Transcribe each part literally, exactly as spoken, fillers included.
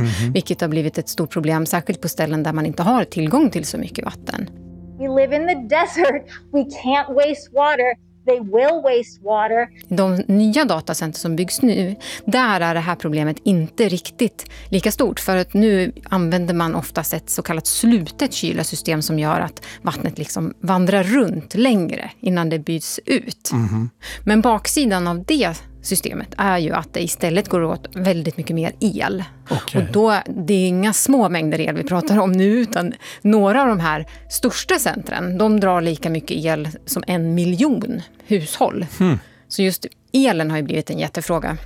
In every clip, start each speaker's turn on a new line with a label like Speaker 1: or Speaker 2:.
Speaker 1: Mm-hmm. Vilket har blivit ett stort problem, särskilt på ställen där man inte har tillgång till så mycket vatten.
Speaker 2: We live in the desert. We can't waste water. They will waste water.
Speaker 1: De nya datacenter som byggs nu, där är det här problemet inte riktigt lika stort. För att nu använder man oftast ett så kallat slutet kylarsystem som gör att vattnet liksom vandrar runt längre innan det byts ut. Mm-hmm. Men baksidan av det systemet är ju att det istället går åt väldigt mycket mer el. Okay. Och då, det är inga små mängder el vi pratar om nu, utan några av de här största centren, de drar lika mycket el som en miljon hushåll. Mm. Så just elen har ju blivit en jättefråga.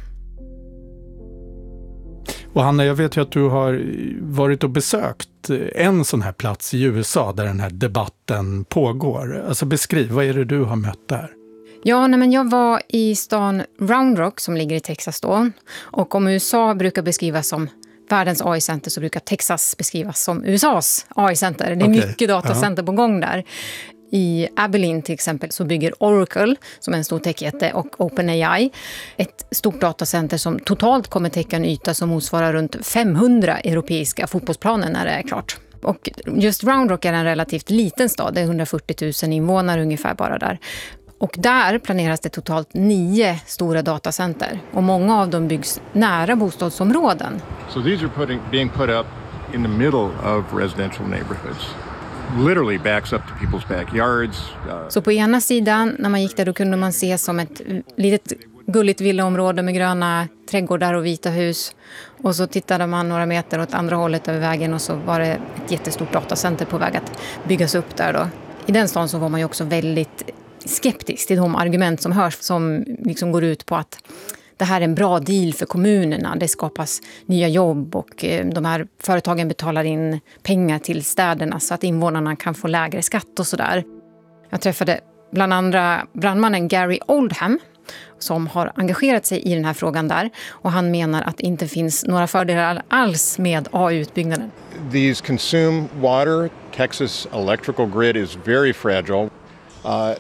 Speaker 3: Och Hanna, jag vet ju att du har varit och besökt en sån här plats i U S A där den här debatten pågår. Alltså beskriv, vad är det du har mött där?
Speaker 1: Ja, nej, men jag var i stan Round Rock som ligger i Texas då. Och om U S A brukar beskrivas som världens A I-center så brukar Texas beskrivas som U S A:s A I-center. Det är okay. mycket datacenter uh-huh. på gång där. I Abilene till exempel så bygger Oracle, som är en stor techjätte, och OpenAI ett stort datacenter som totalt kommer täcka en yta som motsvarar runt femhundra europeiska fotbollsplaner när det är klart. Och just Round Rock är en relativt liten stad, det är hundrafyrtio tusen invånare ungefär bara där. Och där planeras det totalt nio stora datacenter. Och många av dem byggs nära bostadsområden.
Speaker 4: So these are putting, being put up in the middle of residential neighborhoods. Literally backs up to people's backyards. Uh...
Speaker 1: Så på ena sidan, när man gick där, då kunde man se som ett litet gulligt villaområde med gröna trädgårdar och vita hus. Och så tittade man några meter åt andra hållet över vägen och så var det ett jättestort datacenter på väg att byggas upp där då. I den stan så var man ju också väldigt skeptisk till de argument som hörs, som liksom går ut på att det här är en bra deal för kommunerna. Det skapas nya jobb och de här företagen betalar in pengar till städerna så att invånarna kan få lägre skatt och sådär. Jag träffade bland andra brandmannen Gary Oldham som har engagerat sig i den här frågan där. Och han menar att det inte finns några fördelar alls med A I-utbyggnaden.
Speaker 4: These consume water. Texas electrical grid is very fragile. Uh,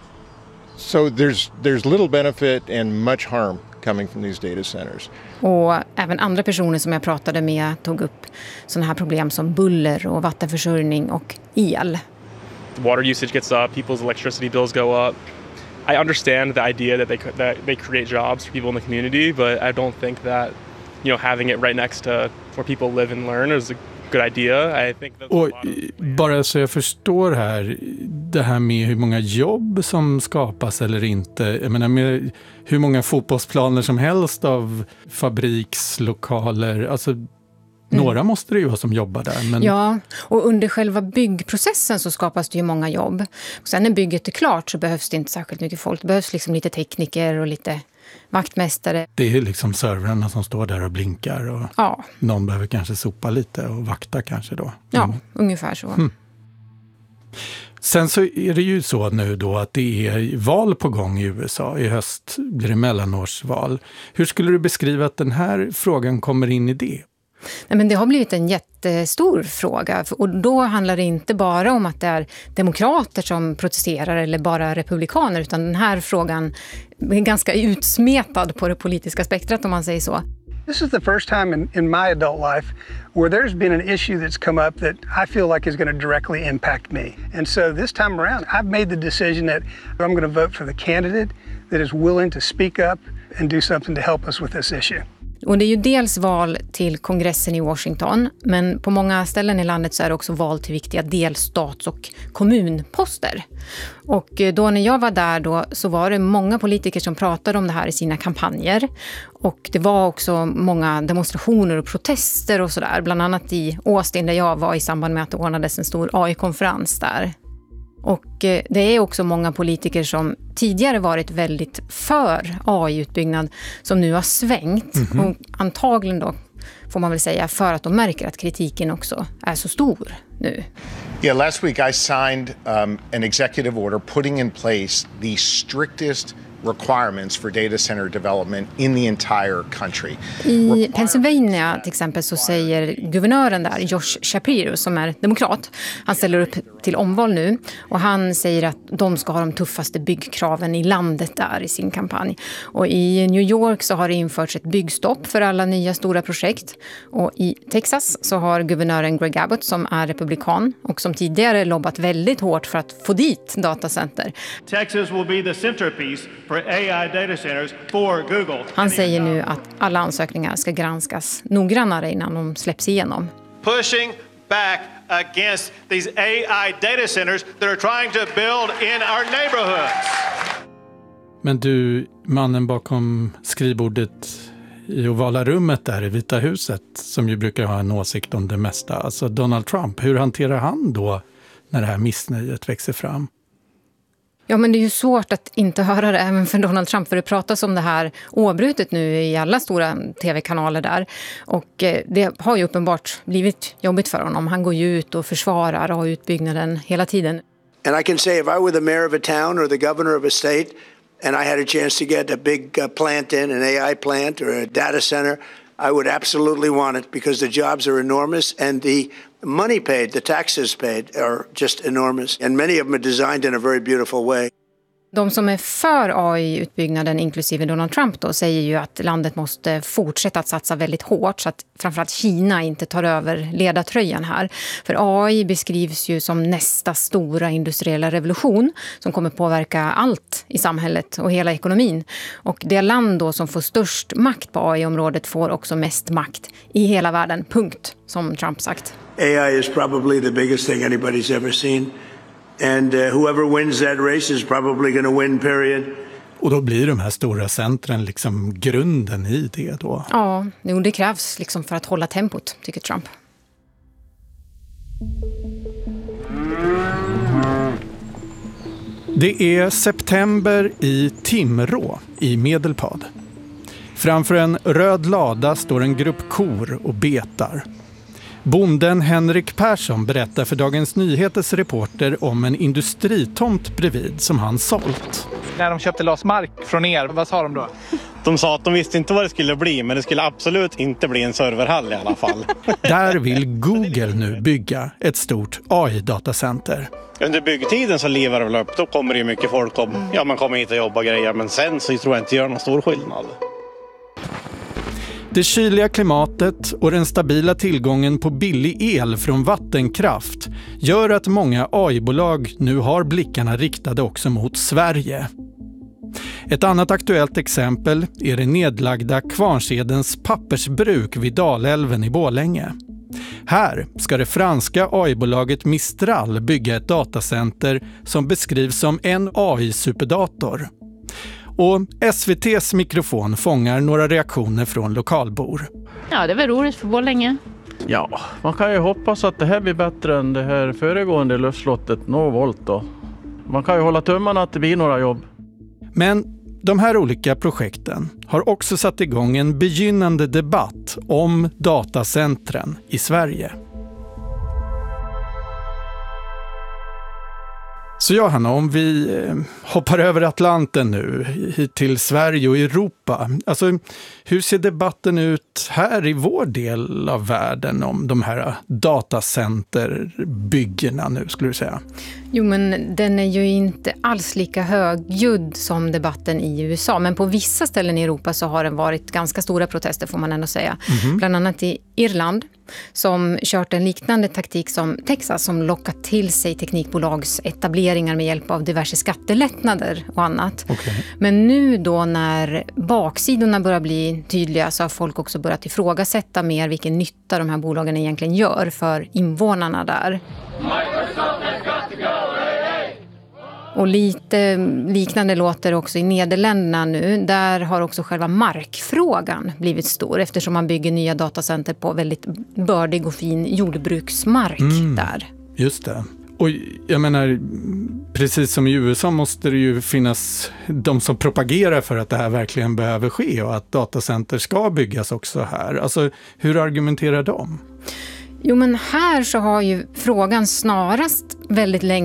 Speaker 4: so there's there's little benefit and much harm coming from these data centers.
Speaker 1: Och även andra personer som jag pratade med tog upp sådana här problem som buller och vattenförsörjning och el.
Speaker 5: Water usage gets up, people's electricity bills go up. I understand the idea that they that they create jobs for people in the community, but I don't think that, you know, having it right next to where people live and learn is a good idea. I think that
Speaker 3: och bara så jag förstår här, det här med hur många jobb som skapas eller inte. Jag menar, med hur många fotbollsplaner som helst av fabrikslokaler, alltså några mm. måste det ju vara som jobbar där. Men...
Speaker 1: Ja, och under själva byggprocessen så skapas det ju många jobb. Och sen när bygget är klart så behövs det inte särskilt mycket folk. Det behövs liksom lite tekniker och lite vaktmästare.
Speaker 3: Det är liksom servrarna som står där och blinkar och
Speaker 1: ja.
Speaker 3: Någon behöver kanske sopa lite och vakta kanske då. Mm.
Speaker 1: Ja, ungefär så. Mm.
Speaker 3: Sen så är det ju så nu då att det är val på gång i U S A. I höst blir det mellanårsval. Hur skulle du beskriva att den här frågan kommer in i det?
Speaker 1: Nej, men det har blivit en jättestor fråga och då handlar det inte bara om att det är demokrater som protesterar eller bara republikaner, utan den här frågan är ganska utsmetad på det politiska spektrat om man säger så.
Speaker 6: This is the first time in, in my adult life where there's been an issue that's come up that I feel like is going to directly impact me. And so this time around I've made the decision that I'm going to vote for the candidate that is willing to speak up and do something to help us with this issue.
Speaker 1: Och det är ju dels val till kongressen i Washington, men på många ställen i landet så är det också val till viktiga delstats- och kommunposter. Och då när jag var där då så var det många politiker som pratade om det här i sina kampanjer. Och det var också många demonstrationer och protester och sådär. Bland annat i Austin där jag var i samband med att det ordnades en stor A I-konferens där. Och det är också många politiker som tidigare varit väldigt för A I-utbyggnad som nu har svängt. Mm-hmm. Och antagligen då får man väl säga för att de märker att kritiken också är så stor nu.
Speaker 7: Yeah, last week I signed um, an executive order putting in place the strictest
Speaker 4: requirements for data center development in the entire country.
Speaker 1: I Pennsylvania till exempel så säger guvernören där, Josh Shapiro, som är demokrat, han ställer upp till omval nu och han säger att de ska ha de tuffaste byggkraven i landet där i sin kampanj. Och i New York så har det införts ett byggstopp för alla nya stora projekt. Och i Texas så har guvernören Greg Abbott, som är republikan och som tidigare lobbat väldigt hårt för att få dit datacenter.
Speaker 7: Texas will be the centerpiece for A I data centers for Google.
Speaker 1: Han säger nu att alla ansökningar ska granskas noggrannare innan de släpps igenom.
Speaker 7: Pushing back against these A I data centers that are trying to build in our neighborhoods.
Speaker 3: Men du, mannen bakom skrivbordet i ovala rummet där i Vita huset, som ju brukar ha en åsikt om det mesta, alltså Donald Trump, hur hanterar han då när det här missnöjet växer fram?
Speaker 1: Ja, men det är ju svårt att inte höra det även för Donald Trump, för det pratas om det här oavbrutet nu i alla stora tv-kanaler där. Och det har ju uppenbart blivit jobbigt för honom. Han går ju ut och försvarar och utbyggnaden hela tiden.
Speaker 8: And I can say if I were the mayor of a town or the governor of a state and I had a chance to get a big uh, plant in, an A I plant or a data center, I would absolutely want it because the jobs are enormous and the money paid, the taxes paid are just enormous. And many of them are designed in a very beautiful way.
Speaker 1: De som är för A I-utbyggnaden, inklusive Donald Trump då, säger ju att landet måste fortsätta att satsa väldigt hårt så att framförallt Kina inte tar över ledartröjan här. För A I beskrivs ju som nästa stora industriella revolution som kommer påverka allt i samhället och hela ekonomin. Och det land då som får störst makt på A I-området får också mest makt i hela världen, punkt, som Trump sagt.
Speaker 8: A I is probably the biggest thing anybody's ever seen. And uh, whoever wins that race is probably going to win, period.
Speaker 3: Och då blir de här stora centren liksom grunden i det då?
Speaker 1: Ja, jo, det krävs liksom för att hålla tempot, tycker Trump.
Speaker 3: Det är september i Timrå i Medelpad. Framför en röd lada står en grupp kor och betar. Bonden Henrik Persson berättar för Dagens Nyheters reporter om en industritomt bredvid som han sålt.
Speaker 9: När de köpte loss mark från er, vad sa de då?
Speaker 10: De sa att de visste inte vad det skulle bli, men det skulle absolut inte bli en serverhall i alla fall.
Speaker 3: Där vill Google nu bygga ett stort A I-datacenter.
Speaker 10: Under byggtiden så lever det väl upp, då kommer det ju mycket folk om, ja, man kommer hit och jobba grejer, men sen så tror jag inte det gör någon stor skillnad.
Speaker 3: Det kyliga klimatet och den stabila tillgången på billig el från vattenkraft gör att många A I-bolag nu har blickarna riktade också mot Sverige. Ett annat aktuellt exempel är det nedlagda Kvarnsvedens pappersbruk vid Dalälven i Borlänge. Här ska det franska A I-bolaget Mistral bygga ett datacenter som beskrivs som en A I-superdator. Och S V T:s mikrofon fångar några reaktioner från lokalbor.
Speaker 11: Ja, det är väl roligt för Borlänge.
Speaker 12: Ja, man kan ju hoppas att det här blir bättre än det här föregående luftslottet Norvolt då. Man kan ju hålla tummarna att det blir några jobb.
Speaker 3: Men de här olika projekten har också satt igång en begynnande debatt om datacentren i Sverige. Så Johanna, om vi hoppar över Atlanten nu hit till Sverige och Europa. Alltså, hur ser debatten ut här i vår del av världen om de här datacenterbyggena nu, skulle du säga? Jo, men den är ju inte alls lika högljudd som debatten i U S A. Men på vissa ställen i Europa så har det varit ganska stora protester, får man ändå säga. Mm-hmm. Bland annat i Irland, som kört en liknande taktik som Texas, som lockat till sig teknikbolags etableringar med hjälp av diverse skattelättnader och annat. Okay. Men nu då när baksidorna börjar bli tydliga så har folk också börjat ifrågasätta mer vilken nytta de här bolagen egentligen gör för invånarna där. Och lite liknande låter också i Nederländerna nu. Där har också själva markfrågan blivit stor, eftersom man bygger nya datacenter på väldigt bördig och fin jordbruksmark mm, där. Just det. Och jag menar, precis som i U S A måste det ju finnas de som propagerar för att det här verkligen behöver ske och att datacenter ska byggas också här. Alltså, hur argumenterar de? Jo, men här så har ju frågan snarast väldigt länge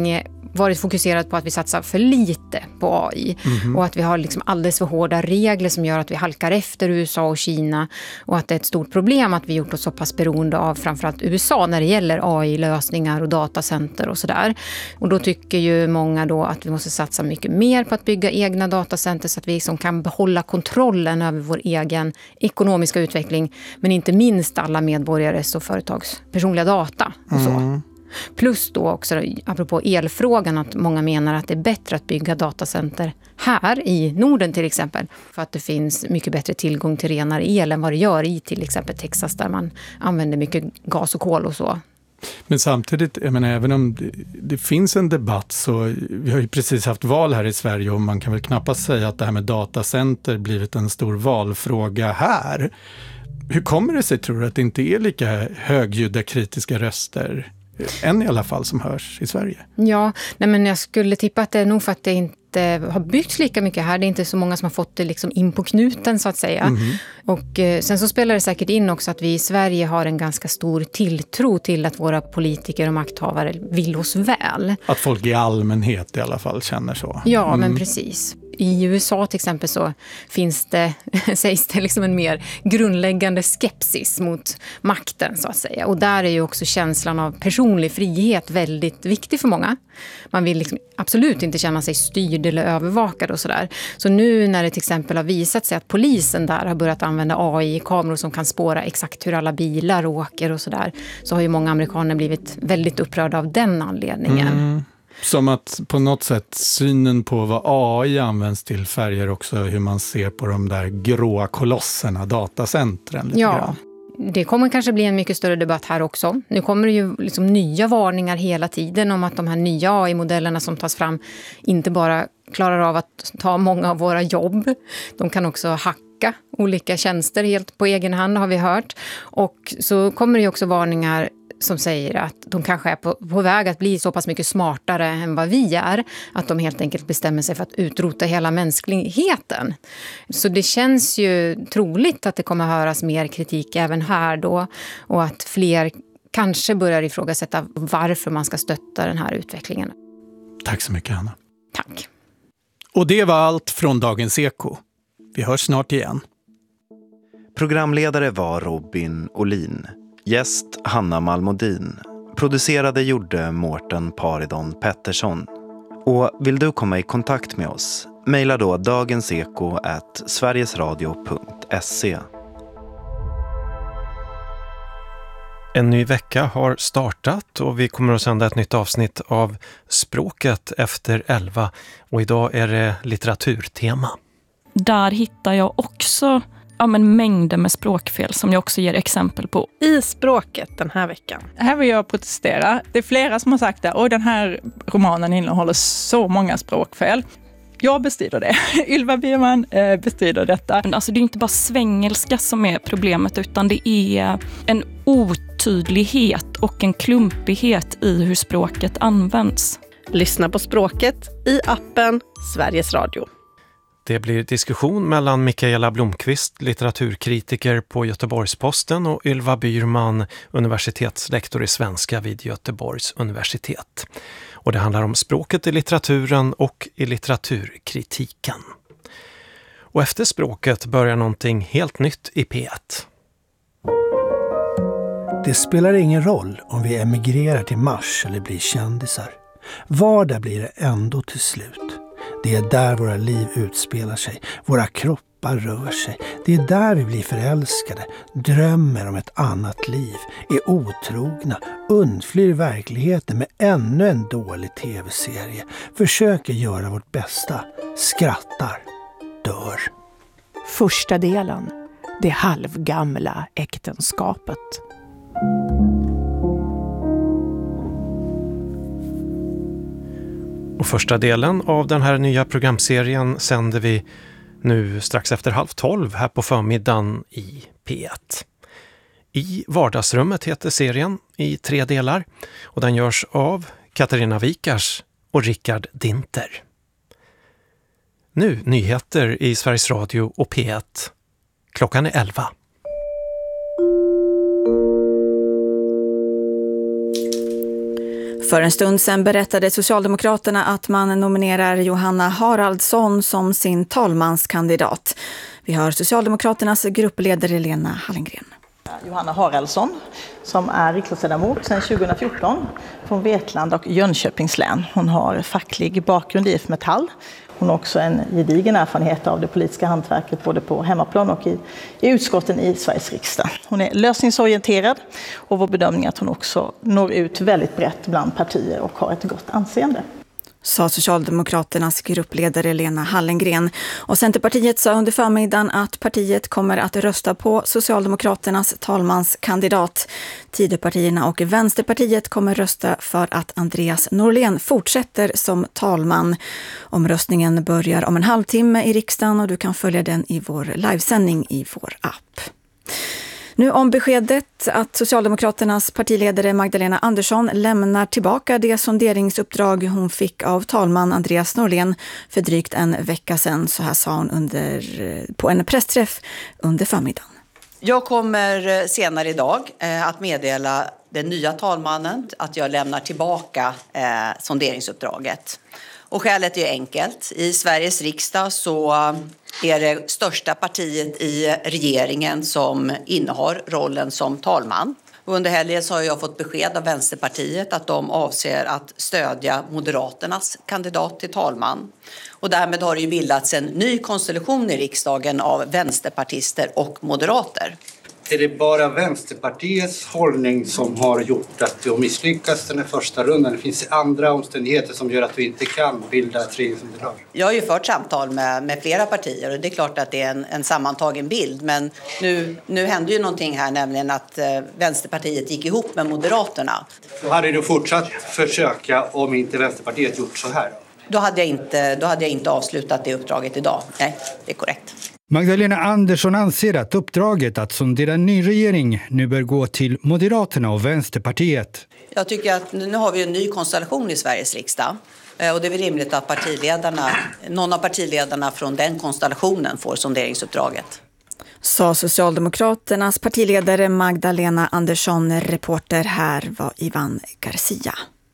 Speaker 1: varit fokuserat på att vi satsar för lite på A I. Mm-hmm. Och att vi har liksom alldeles för hårda regler som gör att vi halkar efter U S A och Kina. Och att det är ett stort problem att vi gjort oss så pass beroende av framförallt U S A när det gäller A I-lösningar och datacenter och sådär. Och då tycker ju många då att vi måste satsa mycket mer på att bygga egna datacenter så att vi liksom kan behålla kontrollen över vår egen ekonomiska utveckling. Men inte minst alla medborgares och företags personliga data och så. Mm. Plus då också, apropå elfrågan, att många menar att det är bättre att bygga datacenter här i Norden till exempel. För att det finns mycket bättre tillgång till renare el än vad det gör i till exempel Texas där man använder mycket gas och kol och så.
Speaker 3: Men samtidigt, jag menar, även om det, det finns en debatt så, vi har ju precis haft val här i Sverige och man kan väl knappast säga att det här med datacenter blivit en stor valfråga här. Hur kommer det sig, tror du, att det inte är lika högljudda kritiska röster än i alla fall som hörs i Sverige?
Speaker 1: Ja, nej men jag skulle tippa att det är nog för att det inte har byggts lika mycket här. Det är inte så många som har fått det liksom in på knuten så att säga. Mm-hmm. Och eh, sen så spelar det säkert in också att vi i Sverige har en ganska stor tilltro till att våra politiker och makthavare vill oss väl.
Speaker 3: Att folk i allmänhet i alla fall känner så.
Speaker 1: Ja,
Speaker 3: mm.
Speaker 1: men precis. I U S A till exempel så finns det, sägs det liksom en mer grundläggande skepsis mot makten så att säga. Och där är ju också känslan av personlig frihet väldigt viktig för många. Man vill liksom absolut inte känna sig styrd eller övervakad och sådär. Så nu när det till exempel har visat sig att polisen där har börjat använda A I-kameror som kan spåra exakt hur alla bilar åker och sådär, så har ju många amerikaner blivit väldigt upprörda av den anledningen. Mm.
Speaker 3: Som att på något sätt synen på vad A I används till färger också hur man ser på de där gråa kolosserna, datacentren. Lite
Speaker 1: ja,
Speaker 3: grann.
Speaker 1: Det kommer kanske bli en mycket större debatt här också. Nu kommer det ju liksom nya varningar hela tiden om att de här nya A I-modellerna som tas fram inte bara klarar av att ta många av våra jobb. De kan också hacka olika tjänster helt på egen hand, har vi hört. Och så kommer det ju också varningar som säger att de kanske är på, på väg att bli så pass mycket smartare än vad vi är. Att de helt enkelt bestämmer sig för att utrota hela mänskligheten. Så det känns ju troligt att det kommer höras mer kritik även här då. Och att fler kanske börjar ifrågasätta varför man ska stötta den här utvecklingen.
Speaker 3: Tack så mycket, Anna.
Speaker 1: Tack.
Speaker 3: Och det var allt från Dagens Eko. Vi hörs snart igen.
Speaker 13: Programledare var Robin Olin. Gäst Hanna Malmodin. Producerade gjorde Mårten Paridon Pettersson. Och vill du komma i kontakt med oss? Maila då dagenseko at sverigesradio punkt se.
Speaker 14: En ny vecka har startat och vi kommer att sända ett nytt avsnitt av Språket efter elva. Och idag är det litteraturtema.
Speaker 15: Där hittar jag också ja, men mängder med språkfel som jag också ger exempel på.
Speaker 16: I språket den här veckan.
Speaker 17: Här vill jag protestera. Det är flera som har sagt att den här romanen innehåller så många språkfel. Jag bestrider det. Ylva Bierman eh, bestrider detta.
Speaker 15: Alltså det är inte bara svengelska som är problemet utan det är en otydlighet och en klumpighet i hur språket används.
Speaker 16: Lyssna på Språket i appen Sveriges Radio.
Speaker 14: Det blir diskussion mellan Mikaela Blomqvist, litteraturkritiker på Göteborgs-Posten, och Ylva Bierman, universitetslektor i svenska vid Göteborgs universitet. Och det handlar om språket i litteraturen och i litteraturkritiken. Och efter språket börjar någonting helt nytt i P ett.
Speaker 18: Det spelar ingen roll om vi emigrerar till Mars eller blir kändisar. Vardag blir det ändå till slut. Det är där våra liv utspelar sig. Våra kroppar rör sig. Det är där vi blir förälskade, drömmer om ett annat liv, är otrogna, undflyr verkligheten med ännu en dålig tv-serie, försöker göra vårt bästa, skrattar, dör.
Speaker 19: Första delen, det halvgamla äktenskapet.
Speaker 14: Och första delen av den här nya programserien sänder vi nu strax efter halv tolv här på förmiddagen i P ett. I vardagsrummet heter serien i tre delar och den görs av Katarina Wikars och Rickard Dinter. Nu nyheter i Sveriges Radio och P ett. Klockan är elva.
Speaker 20: För en stund sedan berättade Socialdemokraterna att man nominerar Johanna Haraldsson som sin talmanskandidat. Vi hör Socialdemokraternas gruppledare Lena Hallengren.
Speaker 21: Johanna Haraldsson som är riksdagsledamot sedan tjugo fjorton från Vetlanda och Jönköpings län. Hon har facklig bakgrund i I F Metall. Hon har också en gedigen erfarenhet av det politiska hantverket både på hemmaplan och i, i utskotten i Sveriges riksdag. Hon är lösningsorienterad och vår bedömning är att hon också når ut väldigt brett bland partier och har ett gott anseende.
Speaker 20: Sa Socialdemokraternas gruppledare Lena Hallengren. Och Centerpartiet sa under förmiddagen att partiet kommer att rösta på Socialdemokraternas talmanskandidat. Tidöpartierna och Vänsterpartiet kommer rösta för att Andreas Norlén fortsätter som talman. Omröstningen börjar om en halvtimme i riksdagen och du kan följa den i vår livesändning i vår app. Nu om beskedet att Socialdemokraternas partiledare Magdalena Andersson lämnar tillbaka det sonderingsuppdrag hon fick av talman Andreas Norlén för drygt en vecka sedan. Så här sa hon under, på en pressträff under förmiddagen.
Speaker 22: Jag kommer senare idag eh, att meddela den nya talmannen att jag lämnar tillbaka eh, sonderingsuppdraget. Och skälet är enkelt. I Sveriges riksdag så är det största partiet i regeringen som innehar rollen som talman. Och under helgen så har jag fått besked av Vänsterpartiet att de avser att stödja Moderaternas kandidat till talman. Och därmed har det ju bildats en ny konstellation i riksdagen av vänsterpartister och moderater.
Speaker 23: Är det bara Vänsterpartiets hållning som har gjort att du har misslyckats den första rundan? Det finns andra omständigheter som gör att du inte kan bilda ett regeringsunderlag.
Speaker 22: Jag har ju fört samtal med, med flera partier och det är klart att det är en, en sammantagen bild. Men nu, nu hände ju någonting här, nämligen att eh, Vänsterpartiet gick ihop med Moderaterna.
Speaker 23: Då hade du fortsatt försöka om inte Vänsterpartiet gjort så här?
Speaker 22: Då hade jag inte, då hade jag inte avslutat det uppdraget idag. Nej, det är korrekt.
Speaker 24: Magdalena Andersson anser att uppdraget att sondera en ny regering nu bör gå till Moderaterna och Vänsterpartiet.
Speaker 22: Jag tycker att nu har vi en ny konstellation i Sveriges riksdag. Och det är väl rimligt att partiledarna, någon av partiledarna från den konstellationen får sonderingsuppdraget.
Speaker 20: Sa Socialdemokraternas partiledare Magdalena Andersson. Reporter här var Ivan Garcia.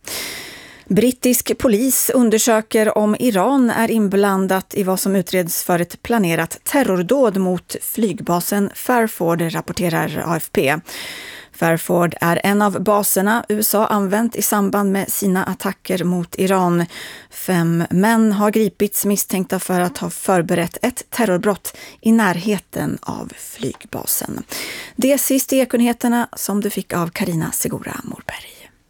Speaker 20: Brittisk polis undersöker om Iran är inblandat i vad som utreds för ett planerat terrordåd mot flygbasen Fairford, rapporterar A F P. Fairford är en av baserna U S A använt i samband med sina attacker mot Iran. Fem män har gripits misstänkta för att ha förberett ett terrorbrott i närheten av flygbasen. Det är sist i Ekonyheterna som du fick av Karina Segura Morberg.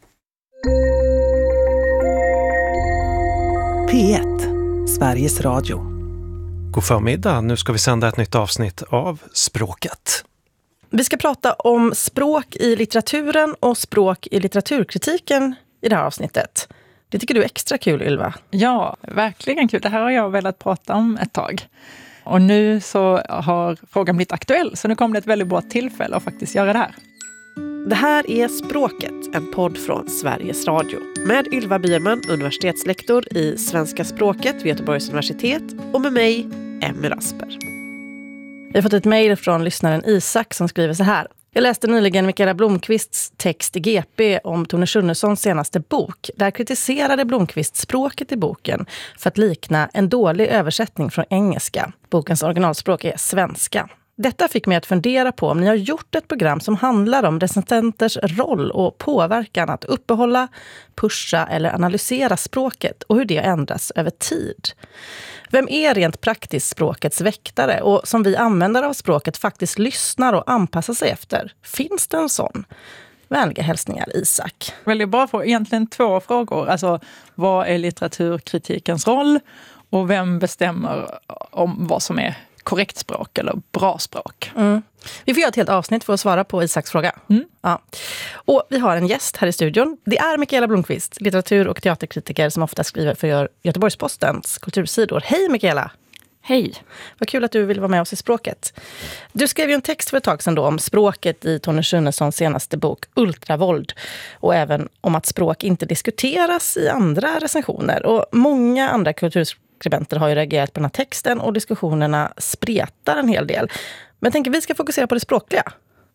Speaker 16: P ett, Sveriges Radio.
Speaker 14: God förmiddag, nu ska vi sända ett nytt avsnitt av Språket.
Speaker 16: Vi ska prata om språk i litteraturen och språk i litteraturkritiken i det här avsnittet. Det tycker du är extra kul, Ylva?
Speaker 17: Ja, verkligen kul. Det här har jag velat prata om ett tag. Och nu så har frågan blivit aktuell, så nu kommer det ett väldigt bra tillfälle att faktiskt göra det här.
Speaker 16: Det här är Språket, en podd från Sveriges Radio. Med Ylva Bierman, universitetslektor i svenska språket vid Göteborgs universitet. Och med mig, Emmy Rasper. Vi har fått ett mejl från lyssnaren Isak som skriver så här. Jag läste nyligen Mikaela Blomqvists text i G P om Tone Schunnessons senaste bok. Där kritiserade Blomqvist språket i boken för att likna en dålig översättning från engelska. Bokens originalspråk är svenska. Detta fick mig att fundera på om ni har gjort ett program som handlar om recensenters roll och påverkan att uppehålla, pusha eller analysera språket och hur det ändras över tid. Vem är rent praktiskt språkets väktare och som vi användare av språket faktiskt lyssnar och anpassar sig efter? Finns det en sån? Vänliga hälsningar, Isak.
Speaker 17: Väldigt bra för egentligen två frågor. Alltså, vad är litteraturkritikens roll och vem bestämmer om vad som är korrekt språk eller bra språk?
Speaker 16: Mm. Vi får göra ett helt avsnitt för att svara på Isaks fråga. Mm. Ja. Och vi har en gäst här i studion. Det är Mikaela Blomqvist, litteratur- och teaterkritiker som ofta skriver för Göteborgs-Postens kultursidor. Hej Mikaela!
Speaker 15: Hej!
Speaker 16: Vad kul att du vill vara med oss i Språket. Du skrev ju en text för ett tag sedan då om språket i Tone Schunnessons senaste bok Ultravåld. Och även om att språk inte diskuteras i andra recensioner. Och många andra kulturskribenter har ju reagerat på den här texten och diskussionerna spretar en hel del. Men jag tänker vi ska fokusera på det språkliga.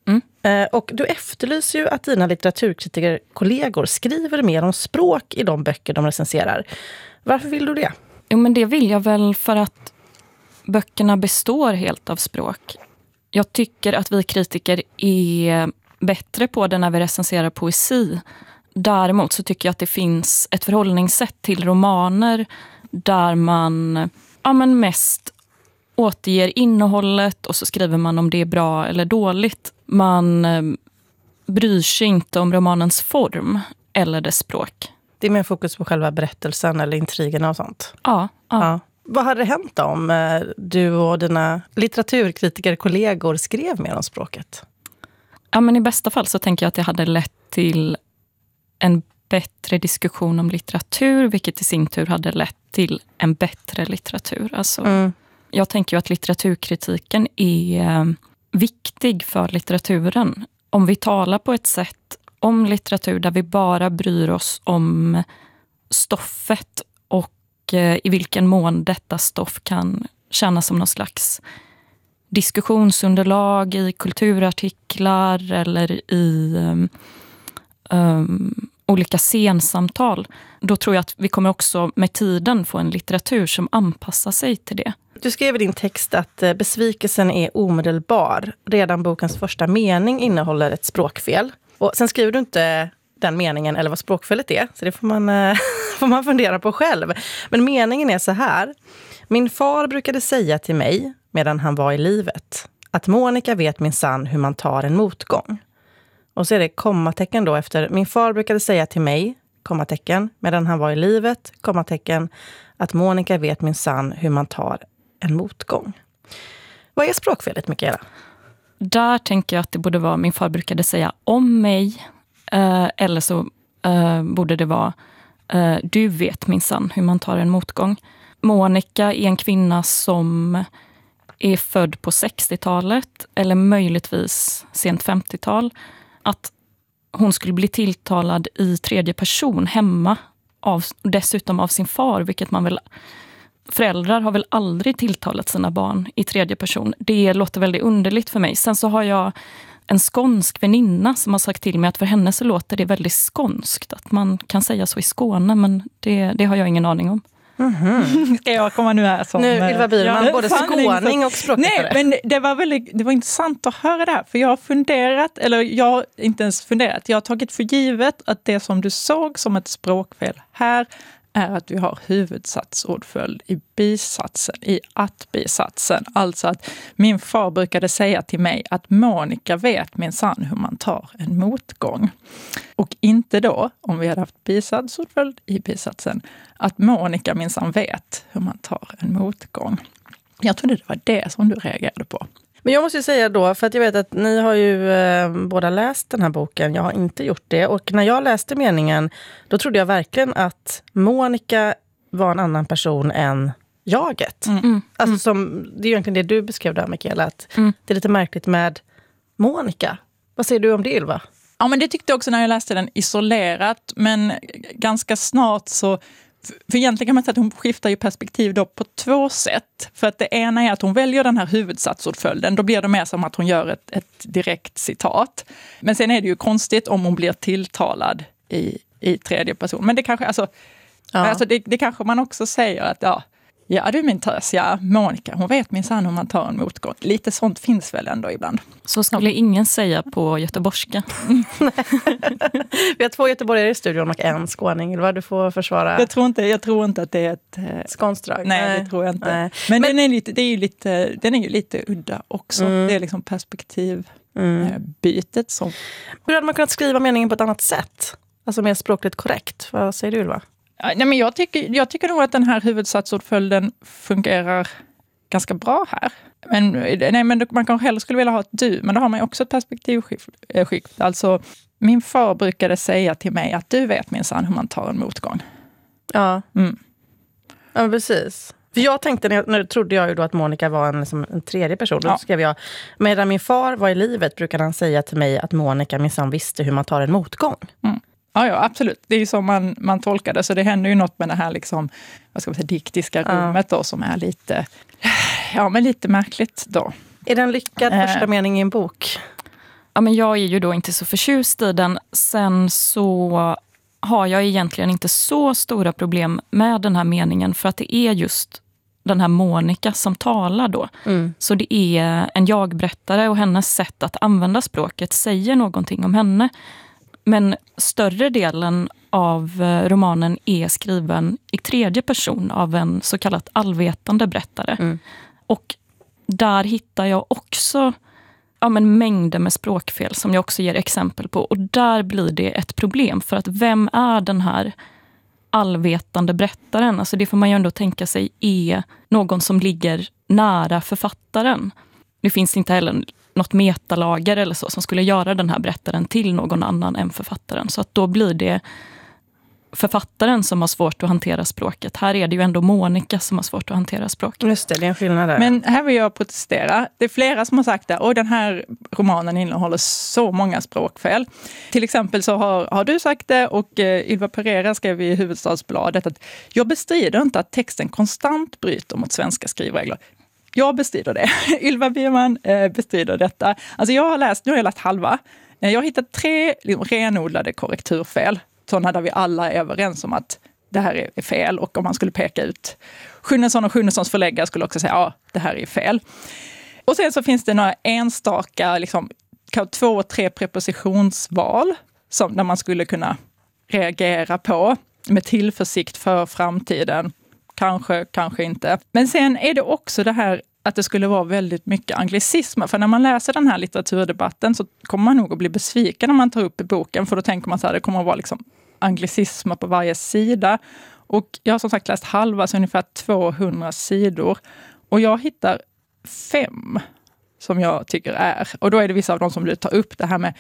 Speaker 15: Mm.
Speaker 16: Eh, och du efterlyser ju att dina litteraturkritikerkollegor skriver mer om språk i de böcker de recenserar. Varför vill du det?
Speaker 15: Jo, men det vill jag väl för att böckerna består helt av språk. Jag tycker att vi kritiker är bättre på det när vi recenserar poesi. Däremot så tycker jag att det finns ett förhållningssätt till romaner där man ja, men mest återger innehållet och så skriver man om det är bra eller dåligt. Man eh, bryr sig inte om romanens form eller dess språk.
Speaker 16: Det är mer fokus på själva berättelsen eller intrigerna och sånt?
Speaker 15: Ja. ja.
Speaker 16: ja. Vad hade hänt om eh, du och dina litteraturkritikerkollegor skrev mer om språket?
Speaker 15: Ja, men i bästa fall så tänker jag att det hade lett till en bättre diskussion om litteratur, vilket i sin tur hade lett till en bättre litteratur. Alltså,
Speaker 16: mm.
Speaker 15: Jag tänker ju att litteraturkritiken är eh, viktig för litteraturen. Om vi talar på ett sätt om litteratur där vi bara bryr oss om stoffet och eh, i vilken mån detta stoff kan tjäna som någon slags diskussionsunderlag i kulturartiklar eller i um, um, olika scensamtal, då tror jag att vi kommer också med tiden få en litteratur som anpassar sig till det.
Speaker 16: Du skrev i din text att besvikelsen är omedelbar. Redan bokens första mening innehåller ett språkfel. Och sen skriver du inte den meningen eller vad språkfelet är, så det får man, får man fundera på själv. Men meningen är så här. Min far brukade säga till mig, medan han var i livet, att Monica vet minsann hur man tar en motgång. Och så är det kommatecken då efter. Min far brukade säga till mig, kommatecken, medan han var i livet, kommatecken, att Monica vet minsann hur man tar en motgång. Vad är språkfelet, Mikaela?
Speaker 15: Där tänker jag att det borde vara, min far brukade säga om mig, eh, eller så eh, borde det vara, eh, du vet minsann hur man tar en motgång. Monica är en kvinna som är född på sextiotalet eller möjligtvis sent femtiotal. Att hon skulle bli tilltalad i tredje person hemma, av, dessutom av sin far, vilket man väl... Föräldrar har väl aldrig tilltalat sina barn i tredje person. Det låter väldigt underligt för mig. Sen så har jag en skånsk väninna som har sagt till mig att för henne så låter det väldigt skånskt. Att man kan säga så i Skåne, men det, det har jag ingen aning om.
Speaker 17: Mm-hmm. Ska jag komma nu här som...
Speaker 16: Nu, Ylva Byrman, ja, både skåning och språkvetare.
Speaker 17: Nej, men det var, väldigt, det var intressant att höra det här. För jag har funderat, eller jag har inte ens funderat. Jag har tagit för givet att det som du såg som ett språkfel här är att vi har huvudsatsordföljd i bisatsen, i att-bisatsen. Alltså att min far brukade säga till mig att Monica vet minsann hur man tar en motgång. Och inte då, om vi hade haft bisatsordföljd i bisatsen, att Monica minsann vet hur man tar en motgång. Jag trodde det var det som du reagerade på.
Speaker 16: Men jag måste ju säga då, för att jag vet att ni har ju eh, båda läst den här boken. Jag har inte gjort det. Och när jag läste meningen, då trodde jag verkligen att Monica var en annan person än jaget.
Speaker 15: Mm. Mm.
Speaker 16: Alltså som, det är egentligen det du beskrev där, Mikaela, att
Speaker 15: mm.
Speaker 16: det är lite märkligt med Monica. Vad säger du om det, Ylva?
Speaker 17: Ja, men det tyckte jag också när jag läste den isolerat. Men ganska snart så... För egentligen kan man säga att hon skiftar ju perspektiv då på två sätt. För att det ena är att hon väljer den här huvudsatsordföljden. Då blir det mer som att hon gör ett, ett direkt citat. Men sen är det ju konstigt om hon blir tilltalad i, i tredje person. Men det kanske, alltså,
Speaker 16: ja.
Speaker 17: alltså det, det kanske man också säger att ja, ja du min tös, ja, Monica, hon vet minsann hur man tar en motgång. Lite sånt finns väl ändå ibland.
Speaker 15: Så skulle ja. ingen säga på göteborgska.
Speaker 16: Vi har två göteborgare i studion och en skåning. Ylva, du får försvara.
Speaker 17: Jag tror inte, jag tror inte att det är ett eh,
Speaker 16: skånstrag.
Speaker 17: Nej,
Speaker 16: Nej,
Speaker 17: det tror jag inte.
Speaker 16: Nej.
Speaker 17: Men,
Speaker 16: Men
Speaker 17: den är lite, det är ju lite, den är ju lite udda också.
Speaker 16: Mm.
Speaker 17: Det är liksom perspektivbytet
Speaker 16: mm.
Speaker 17: som...
Speaker 16: Hur hade man kunnat skriva meningen på ett annat sätt? Alltså mer språkligt korrekt. Vad säger du, Ylva?
Speaker 17: Nej, men jag tycker, jag tycker nog att den här huvudsatsordföljden fungerar ganska bra här. Men, nej, men man kanske hellre skulle vilja ha ett du, men då har man ju också ett perspektivskift. Alltså, min far brukade säga till mig att du vet minsann hur man tar en motgång.
Speaker 16: Ja,
Speaker 17: mm.
Speaker 16: ja precis. För jag tänkte, när jag, när trodde jag ju då att Monica var en, liksom, en tredje person. Då ja. skrev jag, medan min far var i livet brukade han säga till mig att Monica minsann visste hur man tar en motgång.
Speaker 17: Mm. Ja, ja, absolut. Det är ju så man, man tolkar det. Så det händer ju något med det här liksom, vad ska man säga, diktiska rummet då, som är lite, ja, men lite märkligt då.
Speaker 16: Är det en lyckad
Speaker 17: äh,
Speaker 16: första mening i en bok?
Speaker 15: Ja, men jag är ju då inte så förtjust i den. Sen så har jag egentligen inte så stora problem med den här meningen, för att det är just den här Monica som talar då. Mm. Så det är en jag-berättare, och hennes sätt att använda språket säger någonting om henne. Men större delen av romanen är skriven i tredje person av en så kallat allvetande berättare. Mm. Och där hittar jag också ja, men mängder med språkfel som jag också ger exempel på. Och där blir det ett problem, för att vem är den här allvetande berättaren? Alltså det får man ju ändå tänka sig är någon som ligger nära författaren. Det finns inte heller något metalager eller så som skulle göra den här berättaren till någon annan än författaren. Så att då blir det författaren som har svårt att hantera språket. Här är det ju ändå Monica som har svårt att hantera språket.
Speaker 2: Just det, det är en skillnad där.
Speaker 17: Men här vill jag protestera. Det är flera som har sagt det. Och den här romanen innehåller så många språkfel. Till exempel så har, har du sagt det, och eh, Ylva Pereira skrev i Hufvudstadsbladet att jag bestrider inte att texten konstant bryter mot svenska skrivregler. Jag bestrider det. Ylva Bierman eh, bestrider detta. Alltså jag har läst, nu har jag läst halva. Jag har hittat tre liksom, renodlade korrekturfel. Sådana där vi alla är överens om att det här är fel. Och om man skulle peka ut Sjunnesson och Sjunnessons förläggare skulle också säga ja, det här är fel. Och sen så finns det några enstaka, liksom, två, tre prepositionsval som där man skulle kunna reagera på med tillförsikt för framtiden. Kanske, kanske inte. Men sen är det också det här att det skulle vara väldigt mycket anglicismer. För när man läser den här litteraturdebatten så kommer man nog att bli besviken när man tar upp i boken. För då tänker man så här, det kommer att vara liksom anglicismer på varje sida. Och jag har som sagt läst halva, så ungefär tvåhundra sidor. Och jag hittar fem som jag tycker är. Och då är det vissa av dem som du tar upp, det här med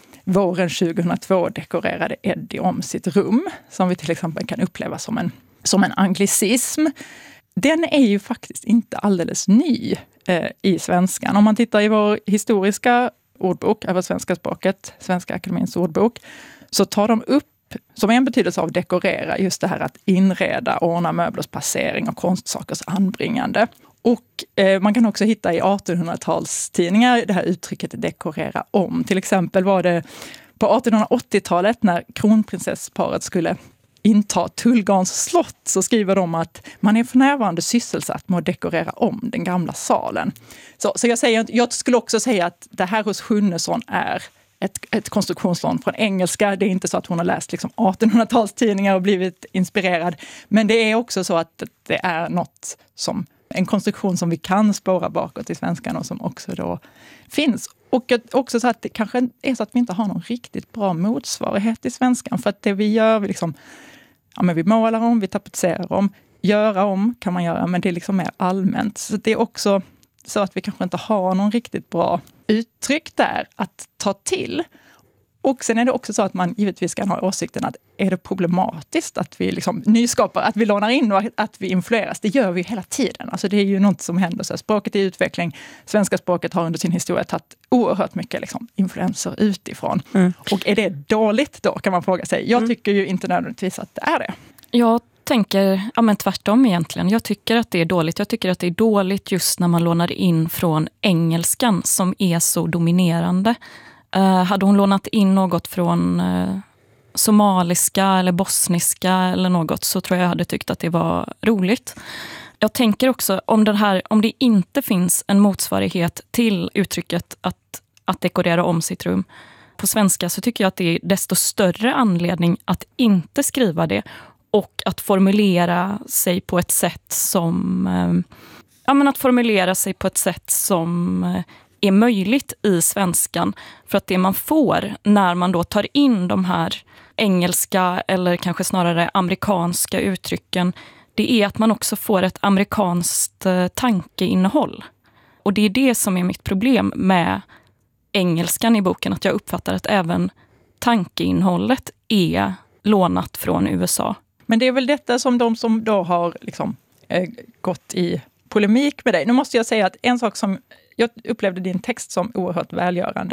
Speaker 17: våren tjugohundratvå dekorerade Eddie om sitt rum. Som vi till exempel kan uppleva som en, som en anglicism. Den är ju faktiskt inte alldeles ny eh, i svenskan. Om man tittar i vår historiska ordbok över svenska språket, Svenska Akademins ordbok, så tar de upp som en betydelse av dekorera just det här att inreda, ordna möblers placering och konstsakers anbringande. Och eh, man kan också hitta i artonhundratalstidningar det här uttrycket dekorera om. Till exempel var det på artonhundraåttiotalet när kronprinsessparet skulle inta Tullgarns slott, så skriver de att man är för närvarande sysselsatt med att dekorera om den gamla salen. Så, så jag, säger, jag skulle också säga att det här hos Sjunnesson är ett, ett konstruktionslån från engelska. Det är inte så att hon har läst liksom artonhundratalstidningar och blivit inspirerad. Men det är också så att det är något som, en konstruktion som vi kan spåra bakåt i svenskan och som också då finns. Och också så att det kanske är så att vi inte har någon riktigt bra motsvarighet i svenskan. För att det vi gör, vi, liksom, ja, men vi målar om, vi tapetserar om. Göra om kan man göra, men det är liksom mer allmänt. Så det är också så att vi kanske inte har någon riktigt bra uttryck där att ta till. Och sen är det också så att man givetvis kan ha åsikten att är det problematiskt att vi liksom nyskapar, att vi lånar in och att vi influeras. Det gör vi hela tiden. Alltså det är ju något som händer. Så språket är i utveckling. Svenska språket har under sin historia tagit oerhört mycket liksom influenser utifrån. Mm. Och är det dåligt då, kan man fråga sig. Jag mm. tycker ju inte nödvändigtvis att det är det.
Speaker 15: Jag tänker ja, men tvärtom egentligen. Jag tycker att det är dåligt. Jag tycker att det är dåligt just när man lånar in från engelskan som är så dominerande. Uh, hade hon lånat in något från uh, somaliska eller bosniska eller något, så tror jag jag hade tyckt att det var roligt. Jag tänker också om, den här, om det inte finns en motsvarighet till uttrycket att, att dekorera om sitt rum på svenska, så tycker jag att det är desto större anledning att inte skriva det och att formulera sig på ett sätt som uh, ja, men att formulera sig på ett sätt som uh, är möjligt i svenskan. För att det man får när man då tar in de här engelska eller kanske snarare amerikanska uttrycken, det är att man också får ett amerikanskt tankeinnehåll. Och det är det som är mitt problem med engelskan i boken, att jag uppfattar att även tankeinnehållet är lånat från U S A.
Speaker 17: Men det är väl detta som de som då har liksom, äh, gått i polemik med dig. Nu måste jag säga att en sak som jag upplevde din text som oerhört välgörande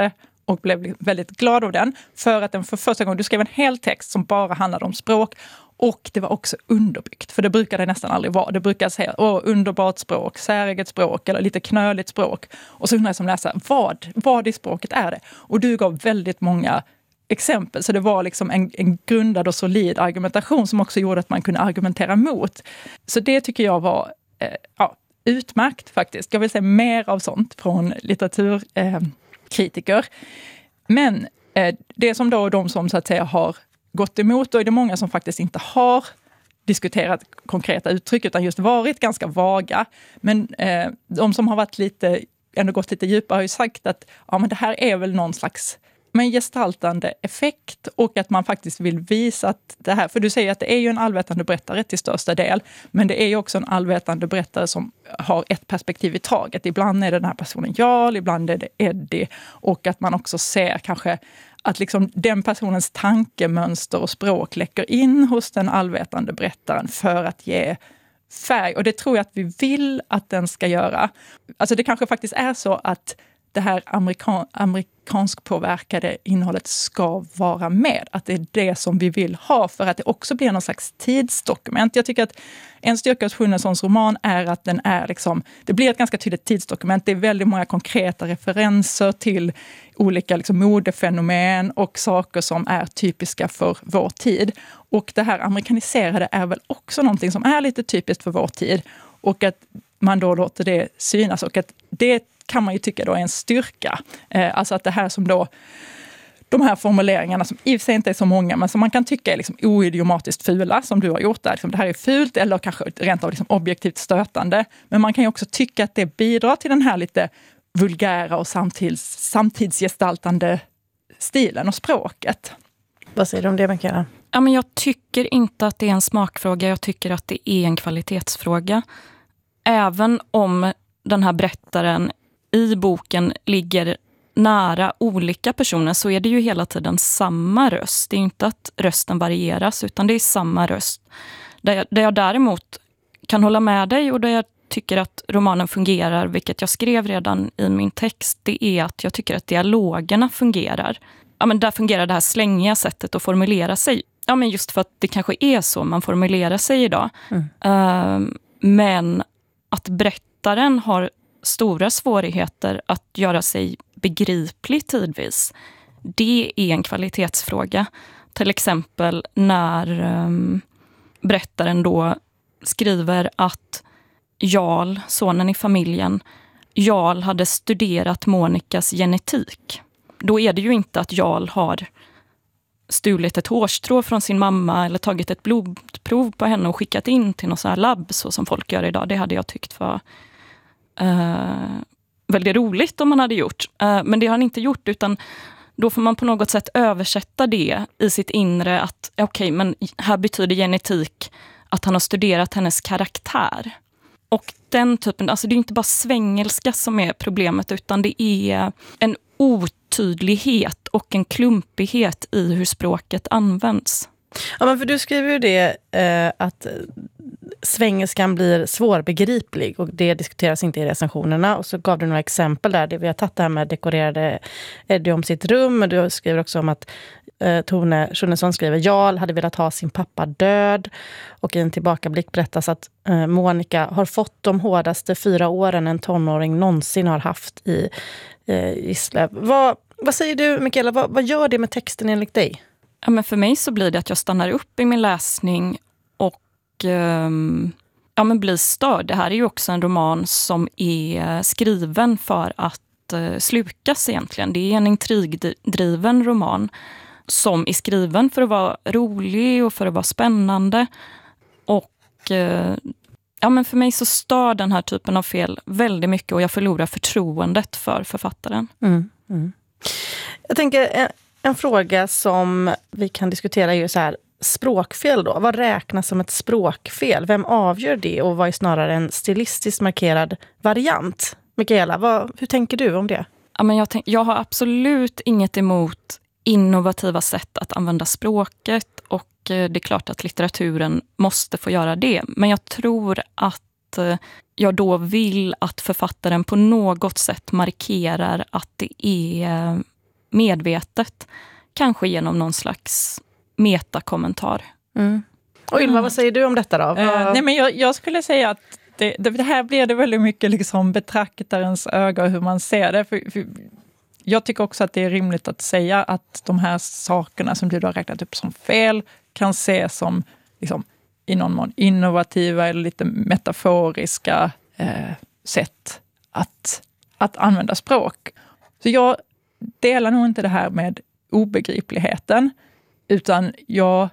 Speaker 17: och blev väldigt glad av den för att den för första gången, du skrev en hel text som bara handlade om språk och det var också underbyggt, för det brukar det nästan aldrig vara. Det brukar säga åh, underbart språk, säreget språk eller lite knöligt språk. Och så undrar jag som läsare, vad, vad i språket är det? Och du gav väldigt många exempel, så det var liksom en, en grundad och solid argumentation som också gjorde att man kunde argumentera mot. Så det tycker jag var eh, ja, utmärkt faktiskt. Jag vill säga mer av sånt från litteraturkritiker. Eh, Men eh, det som då de som så att säga har gått emot, då är det många som faktiskt inte har diskuterat konkreta uttryck utan just varit ganska vaga. Men eh, de som har varit lite, ändå gått lite djupare har ju sagt att ja, men det här är väl någon slags men gestaltande effekt och att man faktiskt vill visa att det här, för du säger att det är ju en allvetande berättare till största del, men det är ju också en allvetande berättare som har ett perspektiv i taget. Ibland är det den här personen Jarl, ibland är det Eddie, och att man också ser kanske att liksom den personens tankemönster och språk läcker in hos den allvetande berättaren för att ge färg, och det tror jag att vi vill att den ska göra. Alltså det kanske faktiskt är så att det här amerikan, amerikansk påverkade innehållet ska vara med. Att det är det som vi vill ha för att det också blir någon slags tidsdokument. Jag tycker att en styrka hos Schunnessons roman är att den är liksom, det blir ett ganska tydligt tidsdokument. Det är väldigt många konkreta referenser till olika liksom modefenomen och saker som är typiska för vår tid. Och det här amerikaniserade är väl också någonting som är lite typiskt för vår tid. Och att man då låter det synas, och att det kan man ju tycka då är en styrka. Eh, alltså att det här som då, de här formuleringarna som i och för sig inte är så många, men som man kan tycka är liksom oidiomatiskt fula, som du har gjort där. Liksom det här är fult eller kanske rent av liksom objektivt stötande. Men man kan ju också tycka att det bidrar till den här lite vulgära och samtids, samtidsgestaltande stilen och språket.
Speaker 2: Vad säger du om det, Mikaela?
Speaker 15: Ja, men jag tycker inte att det är en smakfråga. Jag tycker att det är en kvalitetsfråga. Även om den här berättaren i boken ligger nära olika personer så är det ju hela tiden samma röst. Det är inte att rösten varieras utan det är samma röst. Där jag, där jag däremot kan hålla med dig och där jag tycker att romanen fungerar, vilket jag skrev redan i min text, det är att jag tycker att dialogerna fungerar. Ja, men där fungerar det här slängiga sättet att formulera sig. Ja, men just för att det kanske är så man formulerar sig idag. Mm. Uh, men att berättaren har stora svårigheter att göra sig begriplig tidvis. Det är en kvalitetsfråga. Till exempel när um, berättaren då skriver att Jarl, sonen i familjen, Jarl hade studerat Monikas genetik. Då är det ju inte att Jarl har stulit ett hårstrå från sin mamma eller tagit ett blodprov på henne och skickat in till något så här labb så som folk gör idag. Det hade jag tyckt var uh, väldigt roligt om man hade gjort. Uh, men det har han inte gjort, utan då får man på något sätt översätta det i sitt inre att okej, okay, men här betyder genetik att han har studerat hennes karaktär. Och den typen, alltså det är inte bara svengelska som är problemet, utan det är en otydlighet och en klumpighet i hur språket används.
Speaker 2: Ja, men för du skriver ju det eh, att svengelskan blir svårbegriplig och det diskuteras inte i recensionerna, och så gav du några exempel där. Det vi har tagit det här med dekorerade Eddie om sitt rum, men du skriver också om att eh, Tone Schunnesson skriver Jarl hade velat ha sin pappa död, och i en tillbakablick berättas att eh, Monica har fått de hårdaste fyra åren en tonåring någonsin har haft i eh, Islöv. Vad, vad säger du, Mikaela? Vad, vad gör det med texten enligt dig?
Speaker 15: Ja, men för mig så blir det att jag stannar upp i min läsning och um, ja, men blir störd. Det här är ju också en roman som är skriven för att uh, slukas egentligen. Det är en intrigdriven roman som är skriven för att vara rolig och för att vara spännande. Och uh, ja, men för mig så stör den här typen av fel väldigt mycket och jag förlorar förtroendet för författaren.
Speaker 2: Mm, mm. Jag tänker... En... En fråga som vi kan diskutera är ju så här, språkfel då. Vad räknas som ett språkfel? Vem avgör det och vad är snarare en stilistiskt markerad variant? Mikaela, vad, hur tänker du om det?
Speaker 15: Ja, men jag, tänk, jag har absolut inget emot innovativa sätt att använda språket, och det är klart att litteraturen måste få göra det. Men jag tror att jag då vill att författaren på något sätt markerar att det är medvetet. Kanske genom någon slags metakommentar.
Speaker 2: Mm. Och Ylva, vad säger du om detta då?
Speaker 17: Uh, nej, men jag, jag skulle säga att det, det, det här blir det väldigt mycket liksom betraktarens öga och hur man ser det. För, för jag tycker också att det är rimligt att säga att de här sakerna som du har räknat upp som fel kan ses som liksom, i någon mån innovativa eller lite metaforiska eh, sätt att, att använda språk. Så jag delar nog inte det här med obegripligheten, utan jag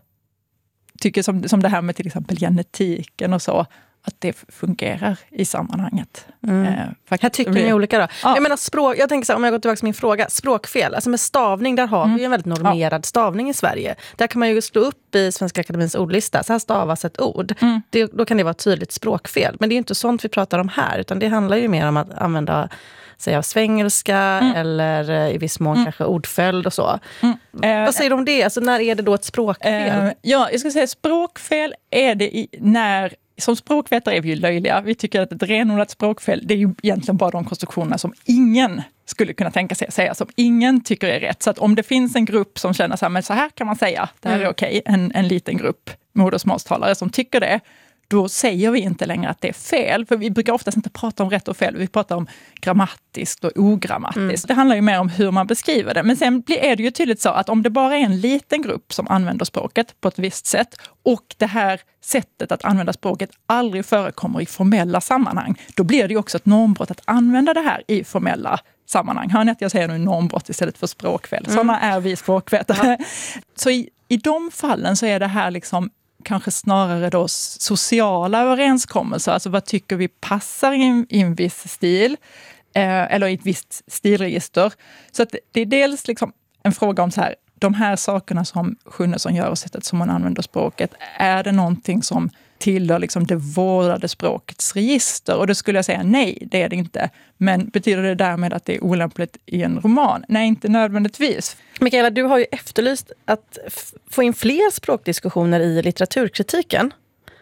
Speaker 17: tycker som, som det här med till exempel genetiken och så, att det fungerar i sammanhanget.
Speaker 2: Mm.
Speaker 17: Eh,
Speaker 2: här tycker
Speaker 17: blir...
Speaker 2: ni olika då.
Speaker 17: Ja.
Speaker 2: Jag menar språk, jag tänker så här, om jag går tillbaka till min fråga, språkfel, alltså med stavning, där har mm. vi ju en väldigt normerad ja. stavning i Sverige. Där kan man ju slå upp i Svenska Akademins ordlista, så här stavas ett ord. Mm. Det, då kan det vara ett tydligt språkfel. Men det är ju inte sånt vi pratar om här, utan det handlar ju mer om att använda säga svengelska mm. eller i viss mån mm. kanske ordföljd och så. Mm. Eh, Vad säger du om det? Alltså när är det då ett språkfel?
Speaker 17: Eh, ja, jag ska säga språkfel är det i, när, som språkvetare är vi ju löjliga. Vi tycker att ett renodlat språkfel, det är ju egentligen bara de konstruktionerna som ingen skulle kunna tänka sig säga, som ingen tycker är rätt. Så att om det finns en grupp som känner så här, men så här kan man säga, det här mm. är okej, en, en liten grupp modersmålstalare som tycker det, då säger vi inte längre att det är fel. För vi brukar oftast inte prata om rätt och fel. Vi pratar om grammatiskt och ogrammatiskt. Mm. Det handlar ju mer om hur man beskriver det. Men sen är det ju tydligt så att om det bara är en liten grupp som använder språket på ett visst sätt och det här sättet att använda språket aldrig förekommer i formella sammanhang, då blir det ju också ett normbrott att använda det här i formella sammanhang. Hör ni att jag säger nu normbrott istället för språkfel? Mm. Sådana är vi språkvetare. Ja. Så i, i de fallen så är det här liksom kanske snarare då sociala överenskommelser. Alltså vad tycker vi passar i, i en viss stil eh, eller i ett visst stilregister. Så att det är dels liksom en fråga om så här, de här sakerna som Sjunnesson gör och sättet som man använder språket, är det någonting som tillhör liksom det vårdade språkets register? Och då skulle jag säga nej, det är det inte. Men betyder det därmed att det är olämpligt i en roman? Nej, inte nödvändigtvis.
Speaker 2: Mikaela, du har ju efterlyst att f- få in fler språkdiskussioner i litteraturkritiken.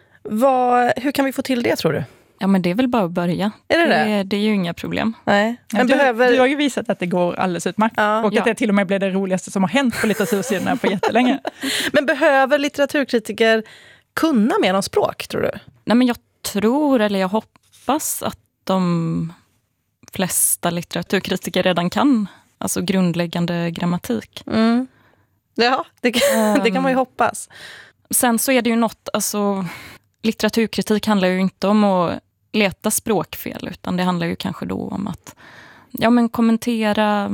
Speaker 2: Vad, hur kan vi få till det, tror du?
Speaker 15: Ja, men det är väl bara att börja.
Speaker 2: Är det det?
Speaker 15: Det, det är ju inga problem.
Speaker 2: Nej.
Speaker 17: Men du, behöver... du har ju visat att det går alldeles utmärkt. Ja. Och att ja. det till och med blir det roligaste som har hänt på litteratursidorna på jättelänge.
Speaker 2: Men behöver litteraturkritiker kunna mer om språk, tror du?
Speaker 15: Nej, men jag tror, eller jag hoppas att de flesta litteraturkritiker redan kan. Alltså grundläggande grammatik.
Speaker 2: Mm. Ja, det kan, um, det kan man ju hoppas.
Speaker 15: Sen så är det ju något, alltså litteraturkritik handlar ju inte om att leta språkfel, utan det handlar ju kanske då om att ja, men kommentera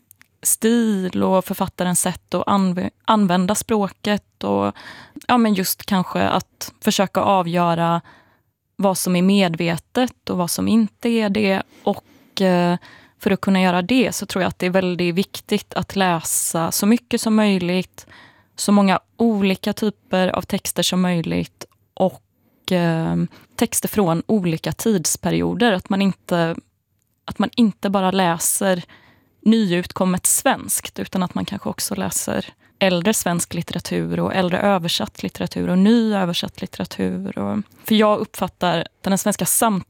Speaker 15: stil och författarens sätt att anv- använda språket och ja, men just kanske att försöka avgöra vad som är medvetet och vad som inte är det. Och eh, för att kunna göra det så tror jag att det är väldigt viktigt att läsa så mycket som möjligt, så många olika typer av texter som möjligt och eh, texter från olika tidsperioder. Att man inte, att man inte bara läser nyutkommet svenskt, utan att man kanske också läser äldre svensk litteratur och äldre översatt litteratur och ny översatt litteratur. Och, för jag uppfattar den svenska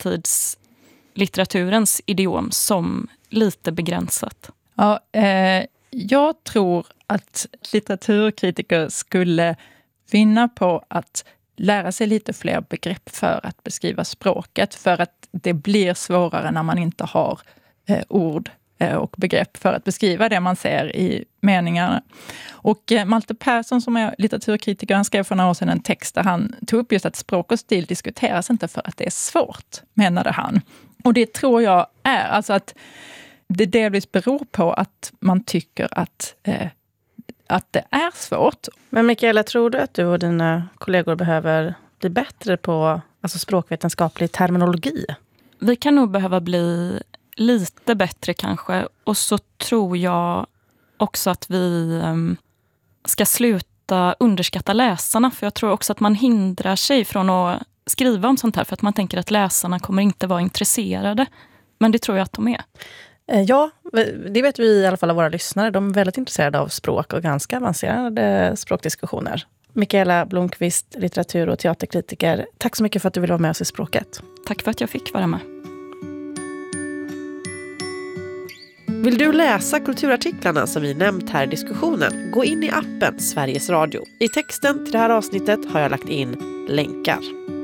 Speaker 15: samtidslitteraturens idiom som lite begränsat.
Speaker 17: Ja, eh, jag tror att litteraturkritiker skulle vinna på att lära sig lite fler begrepp för att beskriva språket, för att det blir svårare när man inte har eh, ord och begrepp för att beskriva det man ser i meningarna. Och Malte Persson som är litteraturkritiker, han skrev för några år sedan en text där han tog upp just att språk och stil diskuteras inte för att det är svårt, menade han. Och det tror jag är, alltså att det delvis beror på att man tycker att, eh, att det är svårt.
Speaker 2: Men Mikaela, tror du att du och dina kollegor behöver bli bättre på alltså språkvetenskaplig terminologi?
Speaker 15: Vi kan nog behöva bli lite bättre kanske. Och så tror jag också att vi um, ska sluta underskatta läsarna. För jag tror också att man hindrar sig från att skriva om sånt här. För att man tänker att läsarna kommer inte vara intresserade. Men det tror jag att de är.
Speaker 2: Ja, det vet vi i alla fall av våra lyssnare. De är väldigt intresserade av språk och ganska avancerade språkdiskussioner. Mikaela Blomqvist, litteratur- och teaterkritiker. Tack så mycket för att du ville vara med oss i Språket.
Speaker 15: Tack för att jag fick vara med.
Speaker 16: Vill du läsa kulturartiklarna som vi nämnt här i diskussionen? Gå in i appen Sveriges Radio. I texten till det här avsnittet har jag lagt in länkar.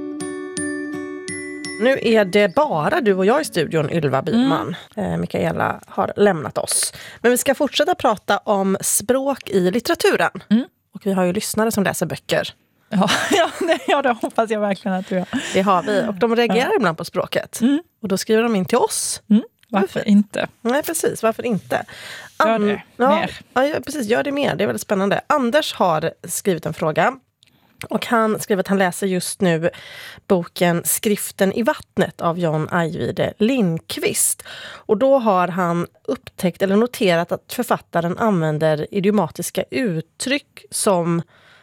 Speaker 16: Nu är det bara du och jag i studion, Ylva Byrman. Mm. Eh, Mikaela har lämnat oss. Men vi ska fortsätta prata om språk i litteraturen. Mm. Och vi har ju lyssnare som läser böcker.
Speaker 17: Ja, ja, det, ja, det hoppas jag verkligen att du har.
Speaker 16: Det har vi. Och de reagerar ja. ibland på språket. Mm. Och då skriver de in till oss. Mm.
Speaker 17: Varför inte?
Speaker 16: Nej, precis. Varför inte?
Speaker 17: Gör det
Speaker 16: ja,
Speaker 17: mer.
Speaker 16: Ja, precis. Gör det mer. Det är väldigt spännande. Anders har skrivit en fråga. Och han skriver att han läser just nu boken Skriften i vattnet av John Ajvide Lindqvist. Och då har han upptäckt eller noterat att författaren använder idiomatiska uttryck som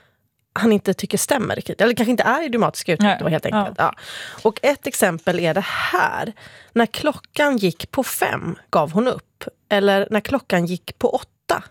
Speaker 16: han inte tycker stämmer riktigt. Eller kanske inte är idiomatiska uttryck då, helt enkelt. Ja. Ja. Och ett exempel är det här. När klockan gick på fem gav hon upp. Eller när klockan gick på åtta.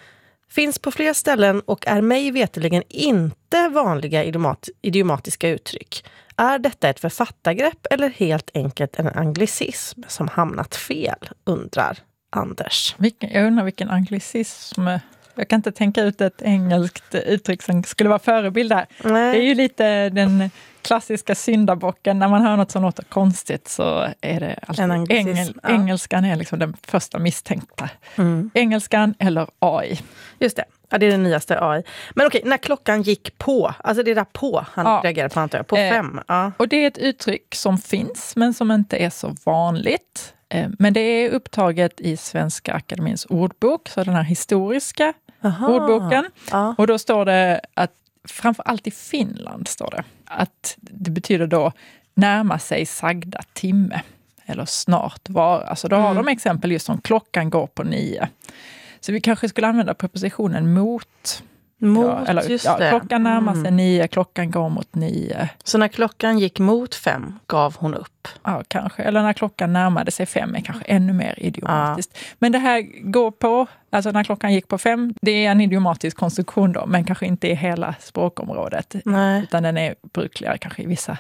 Speaker 16: Finns på flera ställen och är mig veteligen inte vanliga idiomat- idiomatiska uttryck. Är detta ett författargrepp eller helt enkelt en anglicism som hamnat fel, undrar Anders.
Speaker 17: Vilken, jag undrar vilken anglicism. Jag kan inte tänka ut ett engelskt uttryck som skulle vara förebild där. Nej. Det är ju lite den klassiska syndabocken. När man hör något som låter konstigt så är det alltså engel, ja. Engelskan är liksom den första misstänkta. Mm. Engelskan eller A I.
Speaker 16: Just det. Ja, det är den nyaste A I. Men okej, när klockan gick på, alltså det är där på han ja. reagerar på, antar jag, på eh, fem. Ja.
Speaker 17: Och det är ett uttryck som finns men som inte är så vanligt. Eh, men det är upptaget i Svenska Akademins ordbok, så den här historiska Aha. ordboken. Ja. Och då står det att framförallt i Finland står det att det betyder då närma sig sagda timme eller snart vara. Alltså då har mm. de exempel just som klockan går på nio. Så vi kanske skulle använda prepositionen mot.
Speaker 16: Mot,
Speaker 17: ja, eller,
Speaker 16: just
Speaker 17: ja,
Speaker 16: det.
Speaker 17: Klockan närmar sig mm. nio, klockan går mot nio.
Speaker 16: Så när klockan gick mot fem gav hon upp?
Speaker 17: Ja, kanske. Eller när klockan närmade sig fem är kanske ännu mer idiomatiskt. Ja. Men det här går på, alltså när klockan gick på fem, det är en idiomatisk konstruktion då, men kanske inte i hela språkområdet.
Speaker 16: Nej.
Speaker 17: Utan den är brukligare kanske i vissa,